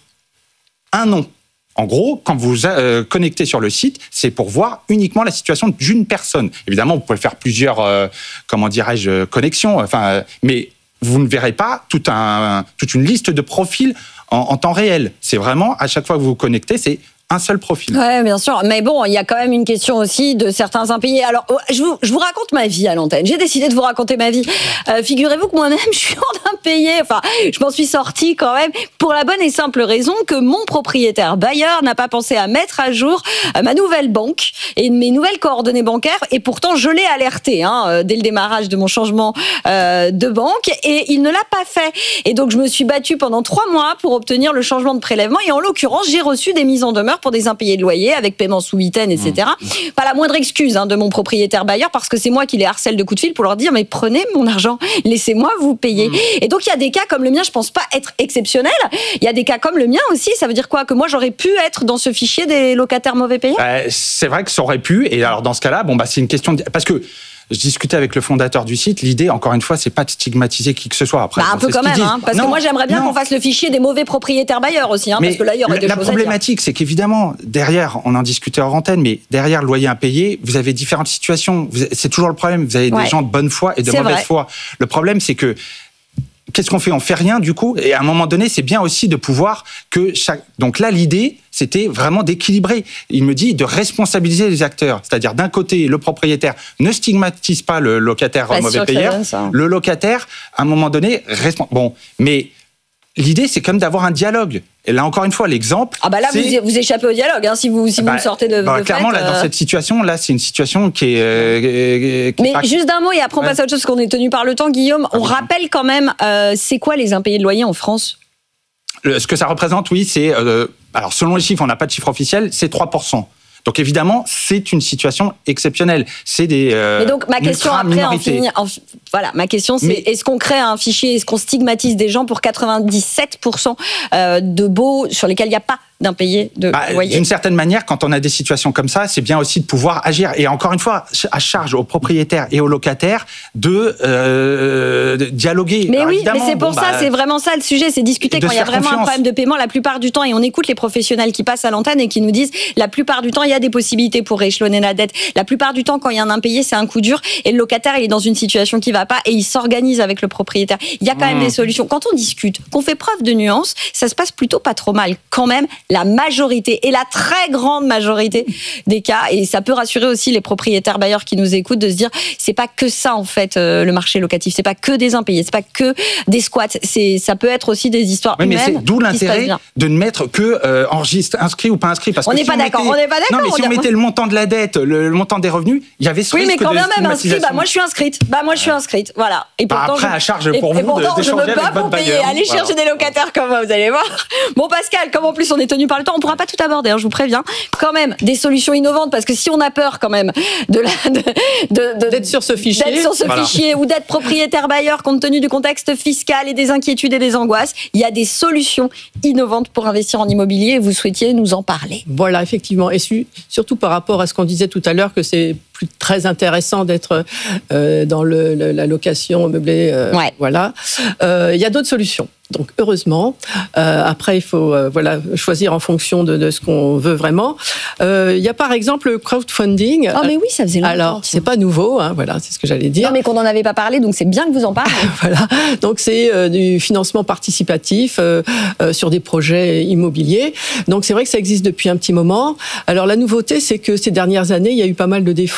[SPEAKER 10] un nom. En gros, quand vous euh, connectez sur le site, c'est pour voir uniquement la situation d'une personne. Évidemment, vous pouvez faire plusieurs, euh, comment dirais-je, connexions. Enfin, euh, mais vous ne verrez pas tout un, toute une liste de profils en, en temps réel. C'est vraiment, à chaque fois que vous vous connectez, c'est un seul profil.
[SPEAKER 5] Oui, bien sûr. Mais bon, il y a quand même une question aussi de certains impayés. Alors, je vous, je vous raconte ma vie à l'antenne. J'ai décidé de vous raconter ma vie. Euh, figurez-vous que moi-même, je suis en impayé. Enfin, je m'en suis sortie quand même pour la bonne et simple raison que mon propriétaire bailleur n'a pas pensé à mettre à jour ma nouvelle banque et mes nouvelles coordonnées bancaires. Et pourtant, je l'ai alerté hein, dès le démarrage de mon changement euh, de banque. Et il ne l'a pas fait. Et donc, je me suis battue pendant trois mois pour obtenir le changement de prélèvement. Et en l'occurrence, j'ai reçu des mises en demeure pour des impayés de loyer avec paiement sous huitaine, et cetera. Mmh. Pas la moindre excuse hein, de mon propriétaire bailleur parce que c'est moi qui les harcèle de coups de fil pour leur dire mais prenez mon argent, laissez-moi vous payer. Mmh. Et donc il y a des cas comme le mien, je pense pas être exceptionnel. Il y a des cas comme le mien aussi. Ça veut dire quoi? Que moi j'aurais pu être dans ce fichier des locataires mauvais payeurs?
[SPEAKER 10] euh, C'est vrai que ça aurait pu. Et alors dans ce cas-là, bon bah c'est une question de... parce que je discutais avec le fondateur du site. L'idée, encore une fois, c'est pas de stigmatiser qui que ce soit. Après,
[SPEAKER 5] bah, un peu quand même, hein, parce non, que moi, j'aimerais bien non. qu'on fasse le fichier des mauvais propriétaires bailleurs aussi, hein, parce que là, il y aurait des
[SPEAKER 10] la
[SPEAKER 5] choses à dire.
[SPEAKER 10] La problématique, c'est qu'évidemment, derrière, on en discutait hors antenne, mais derrière le loyer impayé, vous avez différentes situations. C'est toujours le problème. Vous avez ouais. des gens de bonne foi et de c'est mauvaise vrai. foi. Le problème, c'est que qu'est-ce qu'on fait? On fait rien du coup. Et à un moment donné, c'est bien aussi de pouvoir que chaque. Donc là, l'idée, c'était vraiment d'équilibrer. Il me dit de responsabiliser les acteurs. C'est-à-dire, d'un côté, le propriétaire ne stigmatise pas le locataire pas mauvais payeur. Le locataire, à un moment donné, reste... bon, mais l'idée, c'est quand même d'avoir un dialogue. Et là, encore une fois, l'exemple.
[SPEAKER 5] Ah bah là,
[SPEAKER 10] c'est...
[SPEAKER 5] vous, vous échappez au dialogue, hein, si vous si bah, vous sortez de.
[SPEAKER 10] Bah,
[SPEAKER 5] de
[SPEAKER 10] clairement,
[SPEAKER 5] fait,
[SPEAKER 10] là,
[SPEAKER 5] euh...
[SPEAKER 10] dans cette situation, là, c'est une situation qui est. Euh, qui
[SPEAKER 5] Mais
[SPEAKER 10] pas...
[SPEAKER 5] juste d'un mot et après on ouais. passe à autre chose, parce qu'on est tenu par le temps, Guillaume. On ah, rappelle quand même, euh, c'est quoi les impayés de loyer en France?
[SPEAKER 10] Le, ce que ça représente, oui, c'est. Euh, alors, selon les chiffres, on n'a pas de chiffre officiel, c'est trois pour cent. Donc évidemment, c'est une situation exceptionnelle. C'est des. Euh,
[SPEAKER 5] Mais donc ma question après, en finir, en, voilà, ma question c'est Mais, est-ce qu'on crée un fichier, est-ce qu'on stigmatise des gens pour quatre-vingt-dix-sept pour cent euh, de baux sur lesquels il n'y a pas d'impayés de bah, loyer?
[SPEAKER 10] D'une certaine manière, quand on a des situations comme ça, c'est bien aussi de pouvoir agir. Et encore une fois, à charge aux propriétaires et aux locataires de, euh, de dialoguer.
[SPEAKER 5] Mais
[SPEAKER 10] Alors,
[SPEAKER 5] oui, mais c'est pour bon, ça, bah, c'est vraiment ça le sujet, c'est discuter quand il y a vraiment confiance. Un problème de paiement la plupart du temps. Et on écoute les professionnels qui passent à l'antenne et qui nous disent la plupart du temps, il y a des possibilités pour rééchelonner la dette. La plupart du temps, quand il y a un impayé, c'est un coup dur et le locataire, il est dans une situation qui va pas et il s'organise avec le propriétaire. Il y a quand mmh. même des solutions. Quand on discute, qu'on fait preuve de nuance, ça se passe plutôt pas trop mal. Quand même, la majorité et la très grande majorité des cas, et ça peut rassurer aussi les propriétaires bailleurs qui nous écoutent de se dire c'est pas que ça en fait euh, le marché locatif, c'est pas que des impayés, c'est pas que des squats, c'est ça peut être aussi des histoires
[SPEAKER 10] oui,
[SPEAKER 5] humaines.
[SPEAKER 10] Mais c'est d'où l'intérêt de ne mettre que euh, enregistre inscrit ou pas inscrit parce
[SPEAKER 5] on n'est
[SPEAKER 10] si
[SPEAKER 5] pas d'accord,
[SPEAKER 10] mettait...
[SPEAKER 5] on n'est pas d'accord.
[SPEAKER 10] Non mais si on, on mettait le montant de la dette, le, le montant des revenus, il y avait ce
[SPEAKER 5] oui,
[SPEAKER 10] risque de
[SPEAKER 5] oui, mais quand même inscrit, bah moi je suis inscrite, bah moi je suis inscrite, voilà.
[SPEAKER 10] Et pourtant, bah après je... à charge pour
[SPEAKER 5] et,
[SPEAKER 10] vous
[SPEAKER 5] et de d'échanger avec votre bailleur. Allez voilà. chercher des locataires comme moi, vous allez voir. Bon Pascal, comme en plus on est tenu par le temps, on pourra pas tout aborder. Je vous préviens, quand même des solutions innovantes parce que si on a peur quand même de, la, de, de, de
[SPEAKER 9] d'être sur ce fichier,
[SPEAKER 5] d'être sur ce voilà. fichier ou d'être propriétaire bailleur compte tenu du contexte fiscal et des inquiétudes et des angoisses, il y a des solutions innovantes pour investir en immobilier et vous souhaitiez nous en parler.
[SPEAKER 9] Voilà, effectivement, et su, surtout par rapport à ce qu'on disait tout à l'heure que c'est plus très intéressant d'être euh, dans le, le, la location meublée. Euh,
[SPEAKER 5] ouais.
[SPEAKER 9] Voilà, euh, il y a d'autres solutions. Donc heureusement, euh, après il faut euh, voilà choisir en fonction de, de ce qu'on veut vraiment. Euh, il y a par exemple le crowdfunding.
[SPEAKER 5] Ah oh, mais oui, ça faisait longtemps.
[SPEAKER 9] Alors c'est pas nouveau, hein, voilà, c'est ce que j'allais dire.
[SPEAKER 5] Non mais qu'on n'en avait pas parlé, donc c'est bien que vous en parlez.
[SPEAKER 9] Voilà, donc c'est euh, du financement participatif euh, euh, sur des projets immobiliers. Donc c'est vrai que ça existe depuis un petit moment. Alors la nouveauté, c'est que ces dernières années, il y a eu pas mal de défauts.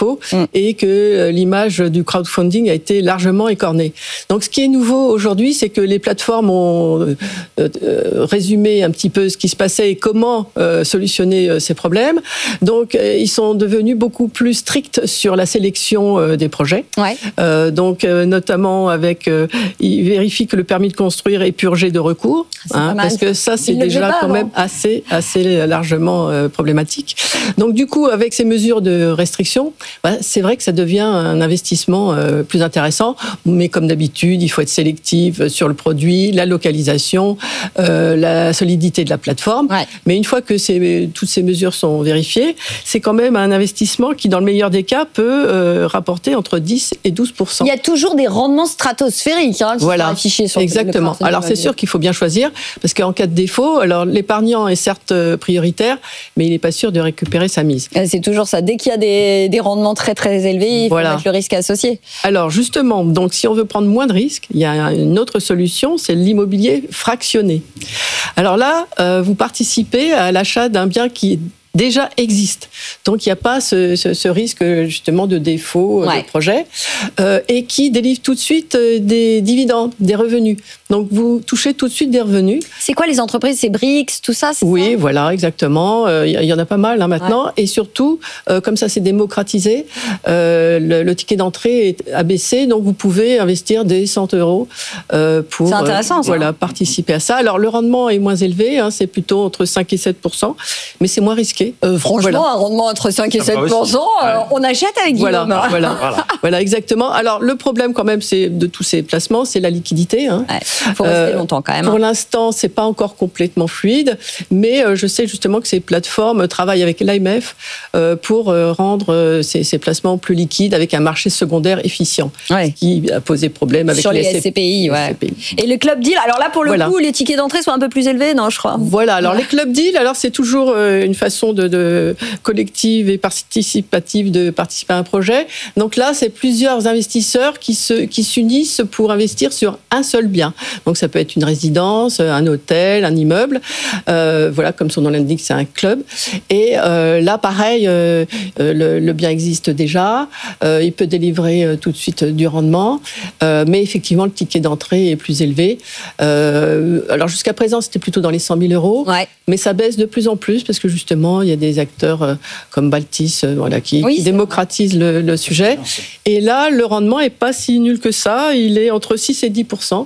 [SPEAKER 9] tôt mmh. et que l'image du crowdfunding a été largement écornée. Donc ce qui est nouveau aujourd'hui, c'est que les plateformes ont euh, euh, résumé un petit peu ce qui se passait et comment euh, solutionner euh, ces problèmes. Donc euh, ils sont devenus beaucoup plus stricts sur la sélection euh, des projets.
[SPEAKER 5] Ouais.
[SPEAKER 9] Euh, donc euh, notamment avec, euh, ils vérifient que le permis de construire est purgé de recours, hein, parce que ça c'est
[SPEAKER 5] ils
[SPEAKER 9] déjà quand
[SPEAKER 5] avant.
[SPEAKER 9] même assez assez largement euh, problématique. Donc du coup avec ces mesures de restriction, bah, c'est vrai que ça devient un investissement euh, plus intéressant, mais comme d'habitude il faut être sélectif sur le produit, la localisation, euh, la solidité de la plateforme.
[SPEAKER 5] Ouais.
[SPEAKER 9] Mais une fois que ces, toutes ces mesures sont vérifiées, c'est quand même un investissement qui dans le meilleur des cas peut euh, rapporter entre dix et douze pour cent.
[SPEAKER 5] Il y a toujours des rendements stratosphériques hein, qui
[SPEAKER 9] voilà.
[SPEAKER 5] sont affichés sur
[SPEAKER 9] Exactement.
[SPEAKER 5] le
[SPEAKER 9] Alors c'est sûr qu'il faut bien choisir parce qu'en cas de défaut, alors l'épargnant est certes prioritaire, mais il n'est pas sûr de récupérer sa mise.
[SPEAKER 5] C'est toujours ça. Dès qu'il y a des, des rendements très très élevés, il faut
[SPEAKER 9] voilà.
[SPEAKER 5] mettre le risque associé.
[SPEAKER 9] Alors justement, donc si on veut prendre moins de risques, il y a une autre solution, c'est l'immobilier fractionné. Alors là, euh, vous participez à l'achat d'un bien qui déjà existe. Donc il n'y a pas ce, ce, ce risque justement de défaut
[SPEAKER 5] ouais.
[SPEAKER 9] de projet euh, et qui délivre tout de suite des dividendes, des revenus. Donc vous touchez tout de suite des revenus.
[SPEAKER 5] C'est quoi les entreprises? C'est Brix, tout ça?
[SPEAKER 9] Oui,
[SPEAKER 5] ça
[SPEAKER 9] voilà, exactement. Il euh, y, y en a pas mal hein, maintenant. Ouais. Et surtout, euh, comme ça s'est démocratisé, euh, le, le ticket d'entrée est abaissé, donc vous pouvez investir des cent euros euh, pour
[SPEAKER 5] c'est intéressant,
[SPEAKER 9] euh, voilà, participer à ça. Alors le rendement est moins élevé, hein, c'est plutôt entre cinq et sept pour cent, mais c'est moins risqué.
[SPEAKER 5] Euh, franchement, voilà. un rendement entre cinq et sept pour cent, euh, on achète avec Guillaume.
[SPEAKER 9] Voilà, voilà, voilà. voilà, exactement. Alors, le problème, quand même, c'est de tous ces placements, c'est la liquidité. Hein.
[SPEAKER 5] Ouais, il faut rester euh, longtemps, quand même.
[SPEAKER 9] Pour l'instant, c'est pas encore complètement fluide, mais euh, je sais justement que ces plateformes travaillent avec l'A M F euh, pour euh, rendre euh, ces, ces placements plus liquides avec un marché secondaire efficient,
[SPEAKER 5] ouais.
[SPEAKER 9] ce qui a posé problème avec
[SPEAKER 5] sur les, les
[SPEAKER 9] S C P I.
[SPEAKER 5] Ouais. S C P I. Et le club deal, alors là, pour le voilà. coup, les tickets d'entrée sont un peu plus élevés, non, je crois.
[SPEAKER 9] Voilà, alors ouais. les club deals, alors c'est toujours euh, une façon de, de collective et participative de participer à un projet. Donc là, c'est plusieurs investisseurs qui se qui s'unissent pour investir sur un seul bien. Donc ça peut être une résidence, un hôtel, un immeuble. Euh, voilà, comme son nom l'indique, c'est un club. Et euh, là, pareil, euh, le, le bien existe déjà. Euh, il peut délivrer euh, tout de suite du rendement, euh, mais effectivement, le ticket d'entrée est plus élevé. Euh, alors jusqu'à présent, c'était plutôt dans les cent mille euros,
[SPEAKER 5] ouais.
[SPEAKER 9] mais ça baisse de plus en plus parce que justement, il y a des acteurs euh, comme Baltis, euh, voilà, qui,
[SPEAKER 5] oui,
[SPEAKER 9] qui démocratisent le, le sujet. Et là, le rendement est pas si nul que ça. Il est entre six et dix pour cent.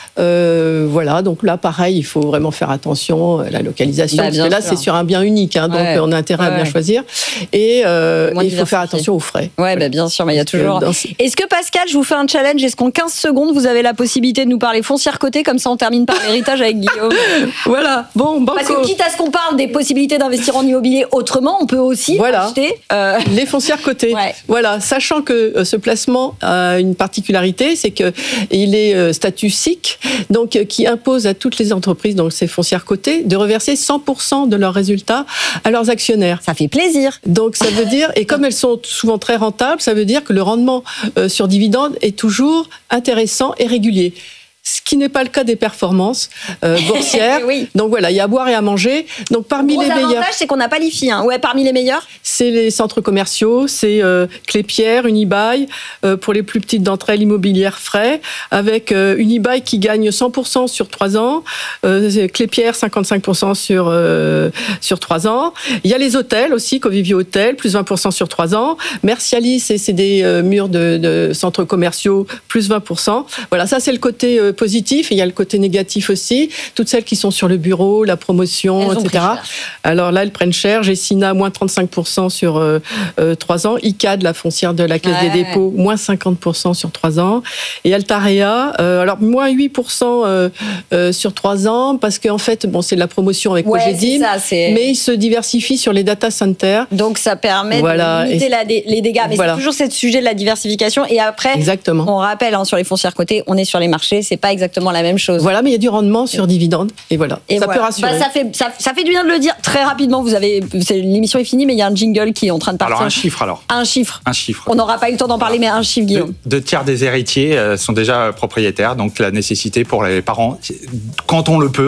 [SPEAKER 9] Euh, voilà, donc là, pareil, il faut vraiment faire attention à la localisation, bah, parce que là, sûr. c'est sur un bien unique, hein, donc ouais. on a intérêt ouais. à bien choisir. Et euh, il faut faire attention aux frais.
[SPEAKER 5] Ouais, ouais. Bah, bien sûr, mais il y a toujours. Dans... Est-ce que Pascal, je vous fais un challenge? Est-ce qu'en quinze secondes, vous avez la possibilité de nous parler foncière cotée, comme ça on termine par l'héritage avec Guillaume?
[SPEAKER 9] Voilà, bon, banco.
[SPEAKER 5] Parce que quitte à ce qu'on parle des possibilités d'investir en immobilier autrement, on peut aussi voilà. acheter
[SPEAKER 9] euh... les foncières cotées. Ouais. Voilà, sachant que euh, ce placement a une particularité, c'est que il est euh, statut S I C, donc euh, qui impose à toutes les entreprises, donc ces foncières cotées, de reverser cent pour cent de leurs résultats à leurs actionnaires.
[SPEAKER 5] Ça fait plaisir.
[SPEAKER 9] Donc ça veut dire, et comme elles sont souvent très rentables, ça veut dire que le rendement euh, sur dividende est toujours intéressant et régulier. Ce qui n'est pas le cas des performances euh, boursières.
[SPEAKER 5] Oui.
[SPEAKER 9] Donc voilà, il y a à boire et à manger. Donc parmi
[SPEAKER 5] le gros
[SPEAKER 9] les meilleurs,
[SPEAKER 5] avantage, c'est qu'on n'a pas l'I F I. Hein. Ouais, parmi les meilleurs,
[SPEAKER 9] c'est les centres commerciaux, c'est euh, Clépierre, Unibail, euh, pour les plus petites d'entre elles, Immobilière Frais, avec euh, Unibail qui gagne cent pour cent sur trois ans, euh, Clépierre cinquante-cinq pour cent sur euh, sur trois ans. Il y a les hôtels aussi, Covivio Hôtel, plus vingt pour cent sur trois ans. Mercialis, c'est, c'est des euh, murs de, de centres commerciaux, plus vingt pour cent. Voilà, ça c'est le côté euh, positif, et il y a le côté négatif aussi. Toutes celles qui sont sur le bureau, la promotion, et cetera. Alors là, elles prennent cher. Gessina, moins trente-cinq pour cent sur euh, euh, trois ans. I C A D, la foncière de la Caisse ouais, des dépôts, ouais. moins cinquante pour cent sur trois ans. Et Altarea, euh, alors moins huit pour cent euh, euh, sur trois ans, parce qu'en fait, bon, c'est de la promotion avec
[SPEAKER 5] ouais,
[SPEAKER 9] Cogedim, mais ils se diversifient sur les data centers.
[SPEAKER 5] Donc ça permet voilà. de limiter et, la dé- les dégâts. Mais voilà. c'est toujours ce sujet de la diversification. Et après,
[SPEAKER 9] exactement.
[SPEAKER 5] on rappelle, hein, sur les foncières cotées, on est sur les marchés, c'est pas exactement la même chose.
[SPEAKER 9] Voilà, mais il y a du rendement sur dividendes, et voilà,
[SPEAKER 5] et
[SPEAKER 9] ça
[SPEAKER 5] voilà.
[SPEAKER 9] peut rassurer.
[SPEAKER 5] Bah, ça, fait, ça, ça fait du bien de le dire très rapidement. Vous avez, c'est, l'émission est finie, mais il y a un jingle qui est en train de partir.
[SPEAKER 10] Alors un chiffre alors.
[SPEAKER 5] Un chiffre.
[SPEAKER 10] Un chiffre.
[SPEAKER 5] On n'aura pas eu le temps d'en parler, mais un chiffre, Guillaume.
[SPEAKER 10] Deux tiers des héritiers sont déjà propriétaires, donc la nécessité pour les parents, quand on le peut,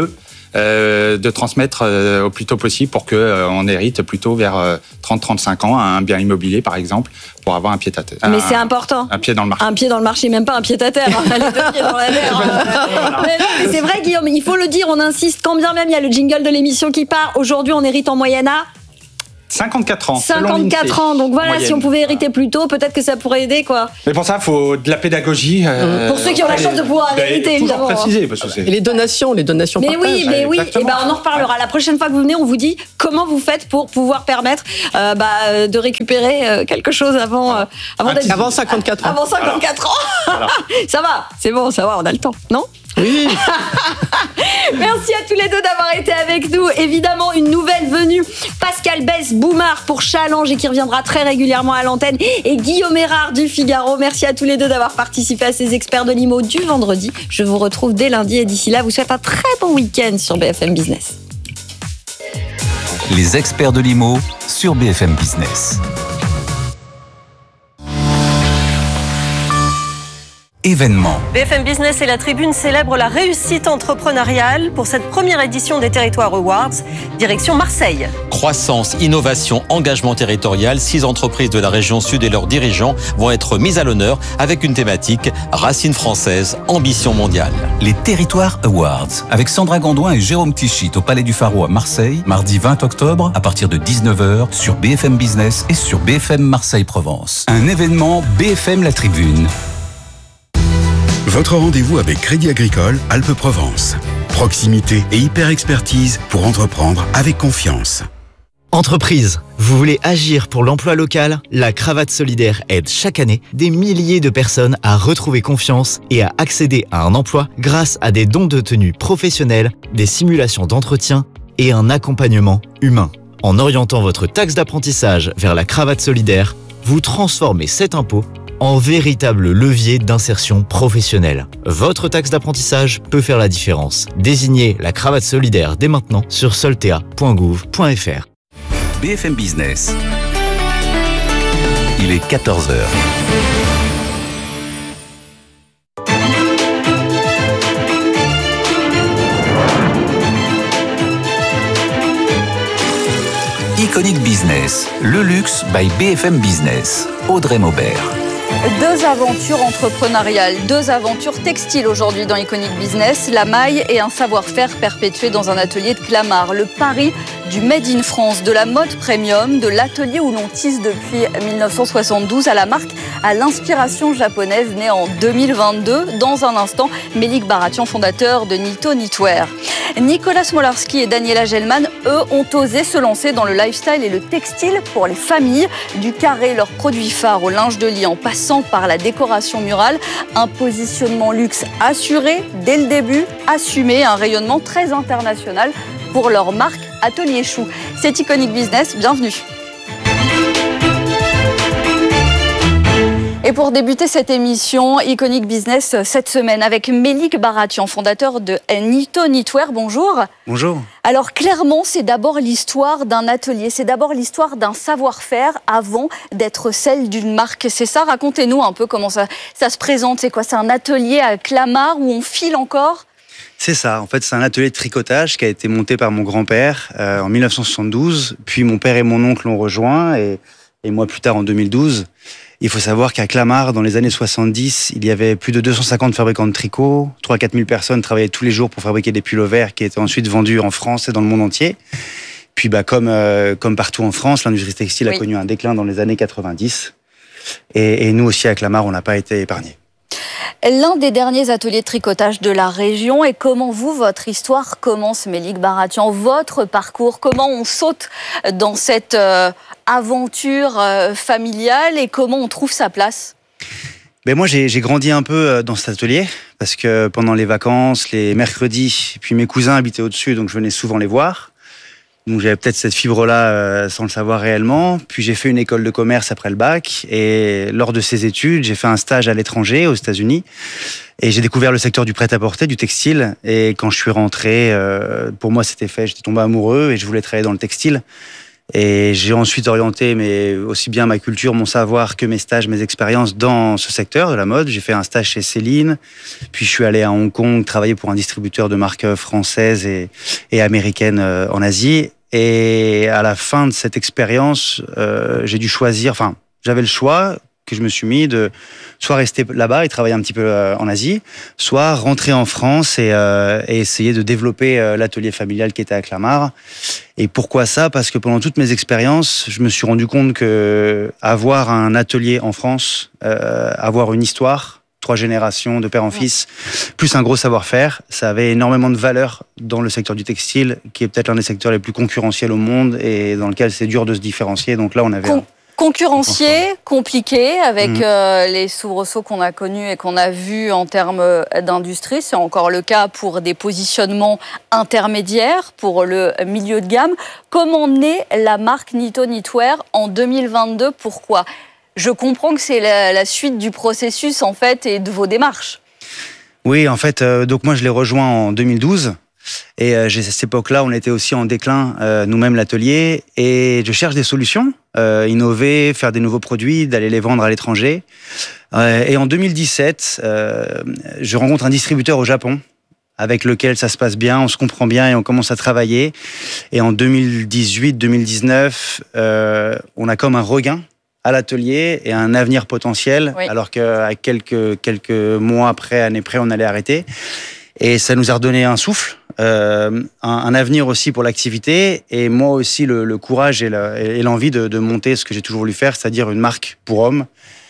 [SPEAKER 10] euh, de transmettre euh, au plus tôt possible pour qu'on euh, hérite plutôt vers euh, trente à trente-cinq ans un bien immobilier, par exemple, pour avoir un pied à terre.
[SPEAKER 5] Mais
[SPEAKER 10] un,
[SPEAKER 5] c'est important.
[SPEAKER 10] Un pied dans le marché.
[SPEAKER 5] Un pied dans le marché, même pas un pied à terre. Hein, les deux pieds dans la mer. Hein. Mais, mais c'est vrai, Guillaume, il faut le dire, on insiste, quand bien même il y a le jingle de l'émission qui part. Aujourd'hui, on hérite en moyenne à
[SPEAKER 10] cinquante-quatre ans.
[SPEAKER 5] cinquante-quatre ans, donc voilà, moyenne. Si on pouvait hériter plus tôt, peut-être que ça pourrait aider, quoi.
[SPEAKER 10] Mais pour ça, il faut de la pédagogie. Euh,
[SPEAKER 5] pour ceux qui ont la chance de pouvoir hériter, évidemment.
[SPEAKER 10] Préciser, parce que c'est...
[SPEAKER 9] Et les donations, les donations
[SPEAKER 5] Mais
[SPEAKER 9] partagent.
[SPEAKER 5] oui, mais oui, et ben on en reparlera. La prochaine fois que vous venez, on vous dit comment vous faites pour pouvoir permettre euh, bah, de récupérer euh, quelque chose avant, euh, avant, d'être...
[SPEAKER 9] avant cinquante-quatre ans.
[SPEAKER 5] Avant cinquante-quatre ans.
[SPEAKER 10] Alors.
[SPEAKER 5] Ça va, c'est bon, ça va, on a le temps, non ?
[SPEAKER 9] Oui.
[SPEAKER 5] Merci à tous les deux d'avoir été avec nous. Évidemment, une nouvelle venue, Pascal Besse-Boumard pour Challenge et qui reviendra très régulièrement à l'antenne, et Guillaume Erard du Figaro. Merci à tous les deux d'avoir participé à ces experts de l'I M O du vendredi. Je vous retrouve dès lundi et d'ici là, vous souhaite un très bon week-end sur B F M Business.
[SPEAKER 4] Les experts de l'I M O sur B F M Business. Événement.
[SPEAKER 11] B F M Business et la Tribune célèbrent la réussite entrepreneuriale pour cette première édition des Territoires Awards, direction Marseille.
[SPEAKER 2] Croissance, innovation, engagement territorial, six entreprises de la région sud et leurs dirigeants vont être mises à l'honneur avec une thématique racines françaises, ambition mondiale.
[SPEAKER 4] Les Territoires Awards avec Sandra Gondouin et Jérôme Tichit au Palais du Pharo à Marseille, mardi vingt octobre à partir de dix-neuf heures sur B F M Business et sur B F M Marseille-Provence. Un événement B F M La Tribune.
[SPEAKER 7] Votre rendez-vous avec Crédit Agricole Alpes-Provence. Proximité et hyper-expertise pour entreprendre avec confiance.
[SPEAKER 8] Entreprise, vous voulez agir pour l'emploi local ? La Cravate Solidaire aide chaque année des milliers de personnes à retrouver confiance et à accéder à un emploi grâce à des dons de tenue professionnels, des simulations d'entretien et un accompagnement humain. En orientant votre taxe d'apprentissage vers la Cravate Solidaire, vous transformez cet impôt en véritable levier d'insertion professionnelle. Votre taxe d'apprentissage peut faire la différence. Désignez la Cravate Solidaire dès maintenant sur soltea point gouv point f r.
[SPEAKER 4] B F M Business. Il est quatorze heures. Iconic Business, le luxe by B F M Business. Audrey Maubert.
[SPEAKER 12] Deux aventures entrepreneuriales, deux aventures textiles aujourd'hui dans Iconic Business, la maille et un savoir-faire perpétué dans un atelier de Clamart. Le pari du Made in France, de la mode premium, de l'atelier où l'on tisse depuis mille neuf cent soixante-douze à la marque à l'inspiration japonaise née en deux mille vingt-deux. Dans un instant, Mélik Baratian, fondateur de Nito Knitwear. Nicolas Smolarski et Daniela Gelman, eux, ont osé se lancer dans le lifestyle et le textile pour les familles. Du carré, leurs produits phares au linge de lit en passant par la décoration murale. Un positionnement luxe assuré dès le début, assumé, un rayonnement très international pour leur marque Atelier Chou. C'est Iconic Business, bienvenue. Et pour débuter cette émission, Iconic Business cette semaine avec Mélik Baratian, fondateur de Nito Knitwear. Bonjour.
[SPEAKER 13] Bonjour.
[SPEAKER 12] Alors clairement, c'est d'abord l'histoire d'un atelier, c'est d'abord l'histoire d'un savoir-faire avant d'être celle d'une marque. C'est ça, racontez-nous un peu comment ça, ça se présente. C'est quoi, c'est un atelier à Clamart où on file encore ?
[SPEAKER 13] C'est ça, en fait c'est un atelier de tricotage qui a été monté par mon grand-père euh, en mille neuf cent soixante-douze, puis mon père et mon oncle l'ont rejoint et, et moi plus tard en deux mille douze. Il faut savoir qu'à Clamart, dans les années soixante-dix, il y avait plus de deux cent cinquante fabricants de tricot, trois à quatre mille personnes travaillaient tous les jours pour fabriquer des pullovers qui étaient ensuite vendus en France et dans le monde entier. Puis bah, comme, euh, comme partout en France, l'industrie textile oui. a connu un déclin dans les années quatre-vingt-dix et, et nous aussi à Clamart, on n'a pas été épargnés.
[SPEAKER 12] L'un des derniers ateliers de tricotage de la région. Et comment vous, votre histoire commence, Mélik Baratian, votre parcours, comment on saute dans cette euh, aventure euh, familiale et comment on trouve sa place ?
[SPEAKER 13] Ben moi, j'ai, j'ai grandi un peu dans cet atelier parce que pendant les vacances, les mercredis, puis mes cousins habitaient au-dessus, donc je venais souvent les voir. Donc j'avais peut-être cette fibre-là euh, sans le savoir réellement. Puis j'ai fait une école de commerce après le bac. Et lors de ces études, j'ai fait un stage à l'étranger, aux États-Unis. Et j'ai découvert le secteur du prêt-à-porter, du textile. Et quand je suis rentré, euh, pour moi c'était fait. J'étais tombé amoureux et je voulais travailler dans le textile. Et j'ai ensuite orienté mais aussi bien ma culture, mon savoir que mes stages, mes expériences dans ce secteur de la mode. J'ai fait un stage chez Céline, puis je suis allé à Hong Kong travailler pour un distributeur de marques françaises et, et américaines en Asie. Et à la fin de cette expérience, euh, j'ai dû choisir, enfin j'avais le choix que je me suis mis de soit rester là-bas et travailler un petit peu euh, en Asie, soit rentrer en France et, euh, et essayer de développer euh, l'atelier familial qui était à Clamart. Et pourquoi ça ? Parce que pendant toutes mes expériences, je me suis rendu compte que avoir un atelier en France, euh, avoir une histoire, trois générations de père en fils, plus un gros savoir-faire, ça avait énormément de valeur dans le secteur du textile, qui est peut-être l'un des secteurs les plus concurrentiels au monde et dans lequel c'est dur de se différencier. Donc là, on avait...
[SPEAKER 12] Con- Concurrencier, compliqué, avec mmh. euh, les soubresauts qu'on a connus et qu'on a vus en termes d'industrie. C'est encore le cas pour des positionnements intermédiaires, pour le milieu de gamme. Comment naît la marque Nitto Knitwear en deux mille vingt-deux ? Pourquoi ? Je comprends que c'est la, la suite du processus, en fait, et de vos démarches.
[SPEAKER 13] Oui, en fait, euh, donc moi, je l'ai rejoint en deux mille douze. Et euh, à cette époque-là, on était aussi en déclin, euh, nous-mêmes, l'atelier. Et je cherche des solutions, euh, innover, faire des nouveaux produits, d'aller les vendre à l'étranger. Euh, et en deux mille dix-sept, euh, je rencontre un distributeur au Japon, avec lequel ça se passe bien, on se comprend bien et on commence à travailler. Et en deux mille dix-huit deux mille dix-neuf, euh, on a comme un regain à l'atelier et un avenir potentiel, oui. alors qu'à quelques, quelques mois après, années près, on allait arrêter. Et ça nous a redonné un souffle, euh, un, un avenir aussi pour l'activité, et moi aussi le, le courage et, le, et l'envie de, de monter ce que j'ai toujours voulu faire, c'est-à-dire une marque pour hommes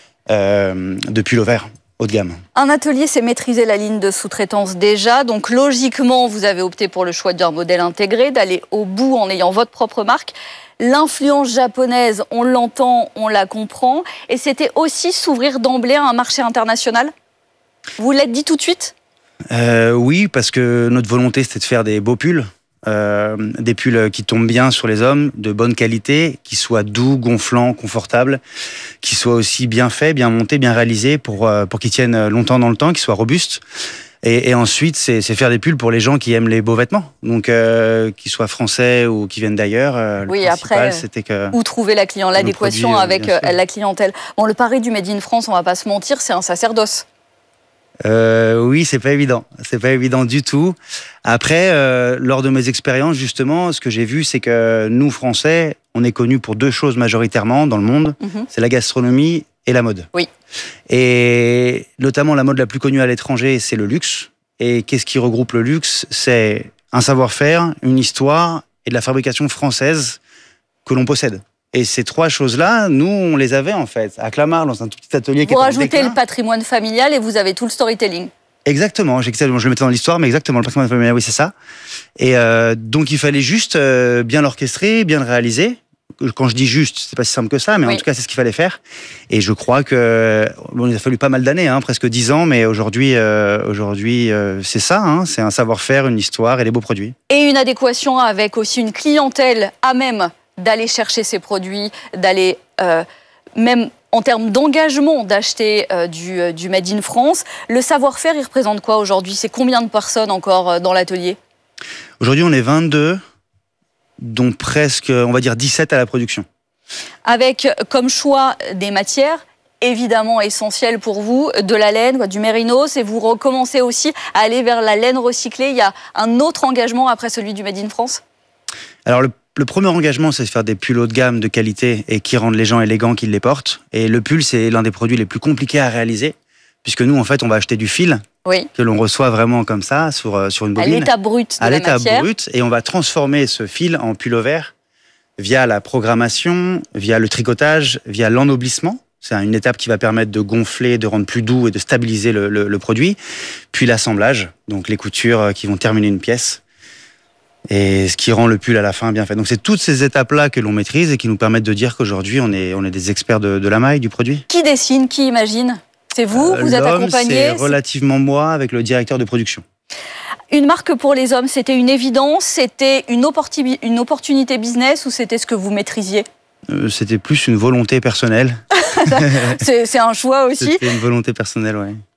[SPEAKER 13] euh, de pull over haut de gamme.
[SPEAKER 12] Un atelier, c'est maîtriser la ligne de sous-traitance déjà, donc logiquement, vous avez opté pour le choix d'un modèle intégré, d'aller au bout en ayant votre propre marque. L'influence japonaise, on l'entend, on la comprend, et c'était aussi s'ouvrir d'emblée à un marché international. Vous l'êtes dit tout de suite ?
[SPEAKER 13] Euh, oui, parce que notre volonté, c'était de faire des beaux pulls, euh, des pulls qui tombent bien sur les hommes, de bonne qualité, qui soient doux, gonflants, confortables, qui soient aussi bien faits, bien montés, bien réalisés, pour euh, pour qu'ils tiennent longtemps dans le temps, qu'ils soient robustes. Et, et ensuite, c'est, c'est faire des pulls pour les gens qui aiment les beaux vêtements, donc euh, qu'ils soient français ou qui viennent d'ailleurs. Euh, le
[SPEAKER 12] oui,
[SPEAKER 13] principal,
[SPEAKER 12] après,
[SPEAKER 13] c'était que
[SPEAKER 12] où trouver la client, l'adéquation
[SPEAKER 13] produit,
[SPEAKER 12] avec euh, la clientèle. Bon, le pari du Made in France, on va pas se mentir, c'est un sacerdoce.
[SPEAKER 13] Euh, oui, c'est pas évident. C'est pas évident du tout. Après, euh, lors de mes expériences, justement, ce que j'ai vu, c'est que nous, Français, on est connus pour deux choses majoritairement dans le monde. Mm-hmm. C'est la gastronomie et la mode.
[SPEAKER 12] Oui.
[SPEAKER 13] Et notamment, la mode la plus connue à l'étranger, c'est le luxe. Et qu'est-ce qui regroupe le luxe ? C'est un savoir-faire, une histoire et de la fabrication française que l'on possède. Et ces trois choses-là, nous, on les avait en fait à Clamart, dans un tout petit atelier.
[SPEAKER 12] Vous rajoutez le patrimoine familial et vous avez tout le storytelling.
[SPEAKER 13] Exactement, je le mettais dans l'histoire, mais exactement, le patrimoine familial, oui, c'est ça. Et euh, donc, il fallait juste euh, bien l'orchestrer, bien le réaliser. Quand je dis juste, c'est pas si simple que ça, mais oui. En tout cas, c'est ce qu'il fallait faire. Et je crois que bon, il a fallu pas mal d'années, hein, presque dix ans, mais aujourd'hui, euh, aujourd'hui, euh, c'est ça. Hein, c'est un savoir-faire, une histoire et des beaux produits.
[SPEAKER 12] Et une adéquation avec aussi une clientèle à même d'aller chercher ces produits, d'aller euh, même en termes d'engagement d'acheter euh, du, euh, du Made in France. Le savoir-faire, il représente quoi aujourd'hui ? C'est combien de personnes encore euh, dans l'atelier ?
[SPEAKER 13] Aujourd'hui, on est vingt-deux, dont presque, on va dire, dix-sept à la production.
[SPEAKER 12] Avec comme choix des matières évidemment essentielles pour vous, de la laine, du mérinos, et vous recommencez aussi à aller vers la laine recyclée. Il y a un autre engagement après celui du Made in France ?
[SPEAKER 13] Alors, le Le premier engagement, c'est de faire des pulls haut de gamme, de qualité, et qui rendent les gens élégants qui les portent. Et le pull, c'est l'un des produits les plus compliqués à réaliser, puisque nous, en fait, on va acheter du fil,
[SPEAKER 12] oui.
[SPEAKER 13] que l'on reçoit vraiment comme ça, sur, sur une bobine.
[SPEAKER 12] À l'état brut de
[SPEAKER 13] à
[SPEAKER 12] la
[SPEAKER 13] l'état
[SPEAKER 12] matière.
[SPEAKER 13] brut, et on va transformer ce fil en pull-over via la programmation, via le tricotage, via l'ennoblissement. C'est une étape qui va permettre de gonfler, de rendre plus doux et de stabiliser le, le, le produit. Puis l'assemblage, donc les coutures qui vont terminer une pièce. Et ce qui rend le pull à la fin bien fait. Donc c'est toutes ces étapes-là que l'on maîtrise et qui nous permettent de dire qu'aujourd'hui on est, on est des experts de, de la maille, du produit.
[SPEAKER 12] Qui dessine, qui imagine ? C'est vous,
[SPEAKER 13] euh,
[SPEAKER 12] vous êtes accompagné ?
[SPEAKER 13] C'est relativement moi avec le directeur de production.
[SPEAKER 12] Une marque pour les hommes, c'était une évidence, c'était une, opportuni- une opportunité business ou c'était ce que vous maîtrisiez ?
[SPEAKER 13] euh, C'était plus une volonté personnelle.
[SPEAKER 12] c'est, c'est un choix aussi.
[SPEAKER 13] C'était une volonté personnelle, oui.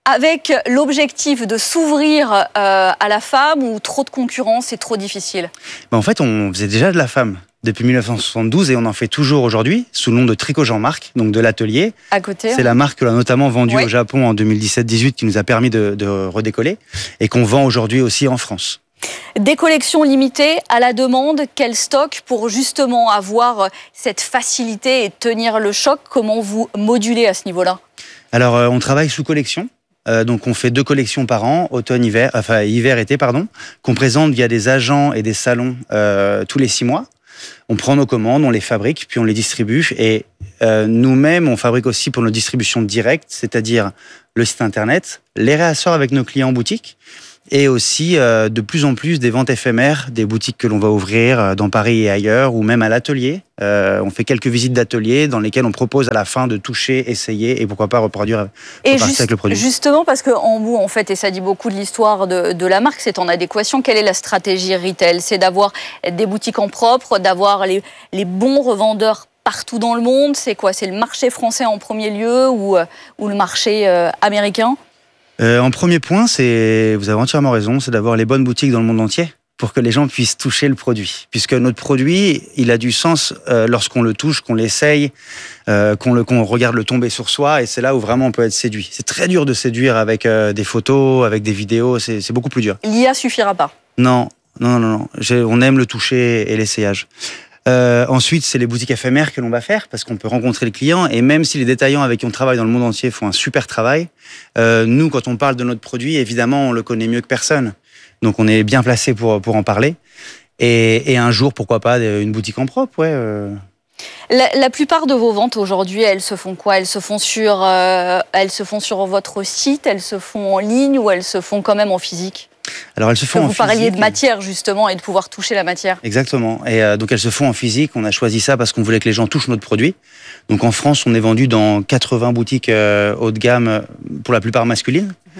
[SPEAKER 12] avec l'objectif de s'ouvrir euh, à la femme ou trop de concurrence et trop difficile?
[SPEAKER 13] Ben en fait, on faisait déjà de la femme depuis mille neuf cent soixante-douze et on en fait toujours aujourd'hui sous le nom de Tricot Jean-Marc, donc de l'atelier.
[SPEAKER 12] À côté.
[SPEAKER 13] C'est hein. la marque que l'on a notamment vendue
[SPEAKER 12] ouais.
[SPEAKER 13] au Japon en deux mille dix-sept dix-huit qui nous a permis de, de redécoller et qu'on vend aujourd'hui aussi en France.
[SPEAKER 12] Des collections limitées à la demande, quel stock pour justement avoir cette facilité et tenir le choc? Comment vous modulez à ce niveau-là?
[SPEAKER 13] Alors, euh, on travaille sous collection. Euh, donc on fait deux collections par an, automne-hiver, enfin hiver-été pardon, qu'on présente via des agents et des salons euh, tous les six mois. On prend nos commandes, on les fabrique, puis on les distribue. Et euh, nous-mêmes, on fabrique aussi pour nos distributions directes, c'est-à-dire le site internet, les réassorts avec nos clients en boutique, et aussi euh, de plus en plus des ventes éphémères, des boutiques que l'on va ouvrir dans Paris et ailleurs, ou même à l'atelier. Euh, on fait quelques visites d'atelier dans lesquelles on propose à la fin de toucher, essayer et pourquoi pas reproduire
[SPEAKER 12] et juste,
[SPEAKER 13] avec le produit.
[SPEAKER 12] Justement, parce qu'en bout, en fait, et ça dit beaucoup de l'histoire de, de la marque, c'est en adéquation. Quelle est la stratégie retail? C'est d'avoir des boutiques en propre, d'avoir les, les bons revendeurs partout dans le monde. C'est quoi? C'est le marché français en premier lieu ou, ou le marché euh, américain?
[SPEAKER 13] Euh, en premier point, c'est, vous avez entièrement raison, c'est d'avoir les bonnes boutiques dans le monde entier pour que les gens puissent toucher le produit. Puisque notre produit, il a du sens euh, lorsqu'on le touche, qu'on l'essaye, euh, qu'on, le, qu'on regarde le tomber sur soi, et c'est là où vraiment on peut être séduit. C'est très dur de séduire avec euh, des photos, avec des vidéos, c'est, c'est beaucoup plus dur.
[SPEAKER 12] L'I A suffira pas?
[SPEAKER 13] Non, non, non, non. J'ai, on aime le toucher et l'essayage. Euh, ensuite, c'est les boutiques éphémères que l'on va faire parce qu'on peut rencontrer le client et même si les détaillants avec qui on travaille dans le monde entier font un super travail, euh, nous, quand on parle de notre produit, évidemment, on le connaît mieux que personne. Donc, on est bien placé pour, pour en parler. Et, et un jour, pourquoi pas, une boutique en propre, ouais. Euh...
[SPEAKER 12] La, la plupart de vos ventes aujourd'hui, elles se font quoi? Elles se font sur, euh, elles se font sur votre site, elles se font en ligne ou elles se font quand même en physique?
[SPEAKER 13] Alors elles se font en
[SPEAKER 12] physique. Vous parliez de matière justement et de pouvoir toucher la matière.
[SPEAKER 13] Exactement. Et euh, donc elles se font en physique. On a choisi ça parce qu'on voulait que les gens touchent notre produit. Donc en France, on est vendu dans quatre-vingts boutiques euh, haut de gamme, pour la plupart masculines. Mmh.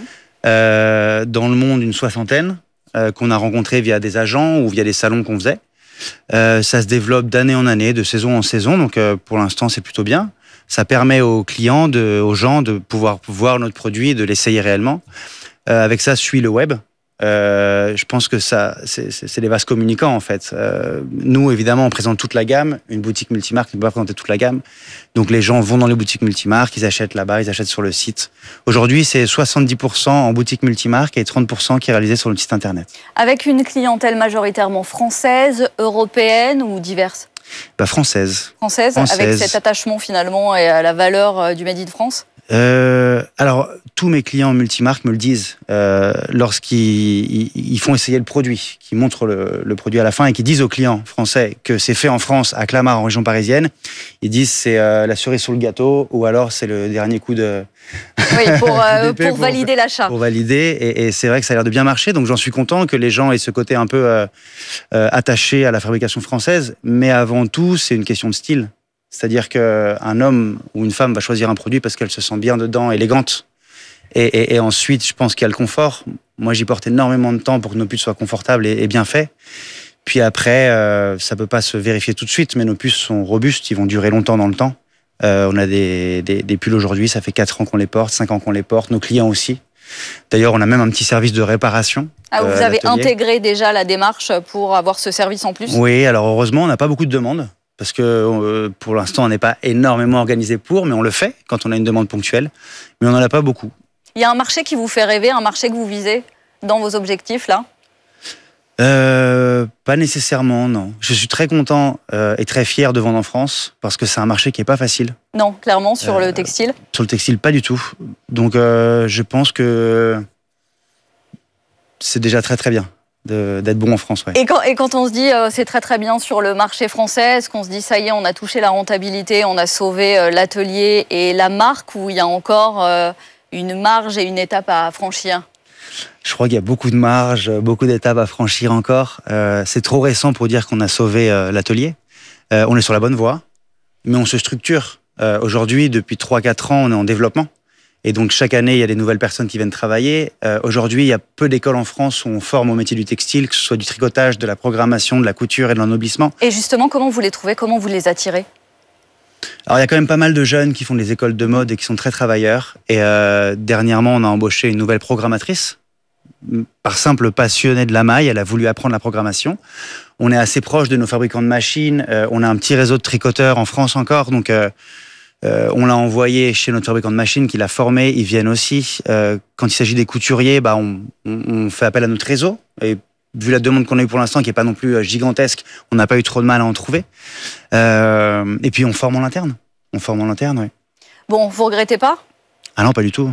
[SPEAKER 13] Euh, dans le monde, une soixantaine euh, qu'on a rencontrées via des agents ou via des salons qu'on faisait. Euh, ça se développe d'année en année, de saison en saison. Donc euh, pour l'instant, c'est plutôt bien. Ça permet aux clients, de, aux gens de pouvoir voir notre produit et de l'essayer réellement. Euh, avec ça, suit le web. Euh, je pense que ça, c'est, c'est, c'est des vases communicants en fait. Euh, nous, évidemment, on présente toute la gamme. Une boutique multimarque ne peut pas présenter toute la gamme. Donc les gens vont dans les boutiques multimarques, ils achètent là-bas, ils achètent sur le site. Aujourd'hui, c'est soixante-dix pour cent en boutique multimarque et trente pour cent qui est réalisé sur le site internet.
[SPEAKER 12] Avec une clientèle majoritairement française, européenne ou diverse?
[SPEAKER 13] Bah, française.
[SPEAKER 12] Française. Française, avec cet attachement finalement et à la valeur du Made in France?
[SPEAKER 13] Euh, alors, tous mes clients multimarques me le disent euh, lorsqu'ils ils, ils font essayer le produit, qu'ils montrent le, le produit à la fin et qu'ils disent aux clients français que c'est fait en France, à Clamart, en région parisienne. Ils disent c'est euh, la cerise sur le gâteau ou alors c'est le dernier coup de...
[SPEAKER 12] Oui, pour, euh, pour, pour valider l'achat.
[SPEAKER 13] Pour valider, et, et c'est vrai que ça a l'air de bien marcher, donc j'en suis content que les gens aient ce côté un peu euh, euh, attaché à la fabrication française, mais avant tout, c'est une question de style. C'est-à-dire qu'un homme ou une femme va choisir un produit parce qu'elle se sent bien dedans, élégante. Et, et, et ensuite, je pense qu'il y a le confort. Moi, j'y porte énormément de temps pour que nos puces soient confortables et, et bien faites. Puis après, euh, ça peut pas se vérifier tout de suite, mais nos puces sont robustes, ils vont durer longtemps dans le temps. Euh, on a des, des, des pulls aujourd'hui, ça fait quatre ans qu'on les porte, cinq ans qu'on les porte, nos clients aussi. D'ailleurs, on a même un petit service de réparation.
[SPEAKER 12] Ah, vous
[SPEAKER 13] euh,
[SPEAKER 12] avez intégré déjà la démarche pour avoir ce service en plus?
[SPEAKER 13] Oui, alors heureusement, on n'a pas beaucoup de demandes. Parce que euh, pour l'instant, on n'est pas énormément organisé pour, mais on le fait quand on a une demande ponctuelle. Mais on n'en a pas beaucoup.
[SPEAKER 12] Il y a un marché qui vous fait rêver, un marché que vous visez dans vos objectifs, là?
[SPEAKER 13] euh, Pas nécessairement, non. Je suis très content euh, et très fier de vendre en France, parce que c'est un marché qui n'est pas facile.
[SPEAKER 12] Non, clairement, sur euh, le textile?
[SPEAKER 13] Sur le textile, pas du tout. Donc, euh, je pense que c'est déjà très très bien. De, d'être bon en France. Ouais.
[SPEAKER 12] Et, quand, et quand on se dit euh, c'est très très bien sur le marché français, est-ce qu'on se dit ça y est, on a touché la rentabilité, on a sauvé euh, l'atelier et la marque, ou il y a encore euh, une marge et une étape à franchir?
[SPEAKER 13] Je crois qu'il y a beaucoup de marge, beaucoup d'étapes à franchir encore. Euh, c'est trop récent pour dire qu'on a sauvé euh, l'atelier. Euh, on est sur la bonne voie, mais on se structure. Euh, aujourd'hui, depuis trois à quatre ans, on est en développement. Et donc, chaque année, il y a des nouvelles personnes qui viennent travailler. Euh, aujourd'hui, il y a peu d'écoles en France où on forme au métier du textile, que ce soit du tricotage, de la programmation, de la couture et de l'ennoblissement.
[SPEAKER 12] Et justement, comment vous les trouvez? Comment vous les attirez?
[SPEAKER 13] Alors, il y a quand même pas mal de jeunes qui font des écoles de mode et qui sont très travailleurs. Et euh, dernièrement, on a embauché une nouvelle programmatrice. Par simple passionnée de la maille, elle a voulu apprendre la programmation. On est assez proche de nos fabricants de machines. Euh, on a un petit réseau de tricoteurs en France encore. Donc, euh, euh, on l'a envoyé chez notre fabricant de machines qui l'a formé. Ils viennent aussi. Euh, quand il s'agit des couturiers, bah, on, on, on fait appel à notre réseau. Et vu la demande qu'on a eue pour l'instant, qui n'est pas non plus gigantesque, on n'a pas eu trop de mal à en trouver. Euh, et puis, on forme en interne. On forme en interne, oui.
[SPEAKER 12] Bon, vous regrettez pas ?
[SPEAKER 13] Ah non, pas du tout.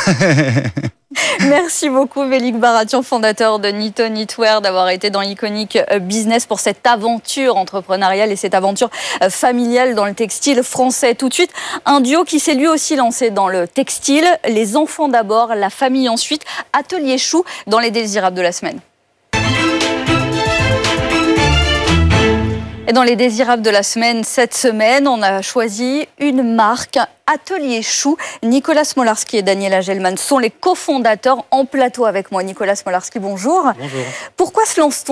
[SPEAKER 12] Merci beaucoup, Mélik Baratian, fondateur de Nitto Knitwear, d'avoir été dans Iconic Business pour cette aventure entrepreneuriale et cette aventure familiale dans le textile français. Tout de suite, un duo qui s'est lui aussi lancé dans le textile. Les enfants d'abord, la famille ensuite. Atelier Chou dans les désirables de la semaine. Et dans les désirables de la semaine, cette semaine, on a choisi une marque, Atelier Chou. Nicolas Smolarski et Daniela Gelman sont les cofondateurs en plateau avec moi. Nicolas Smolarski, bonjour.
[SPEAKER 14] Bonjour.
[SPEAKER 12] Pourquoi se lance-t-on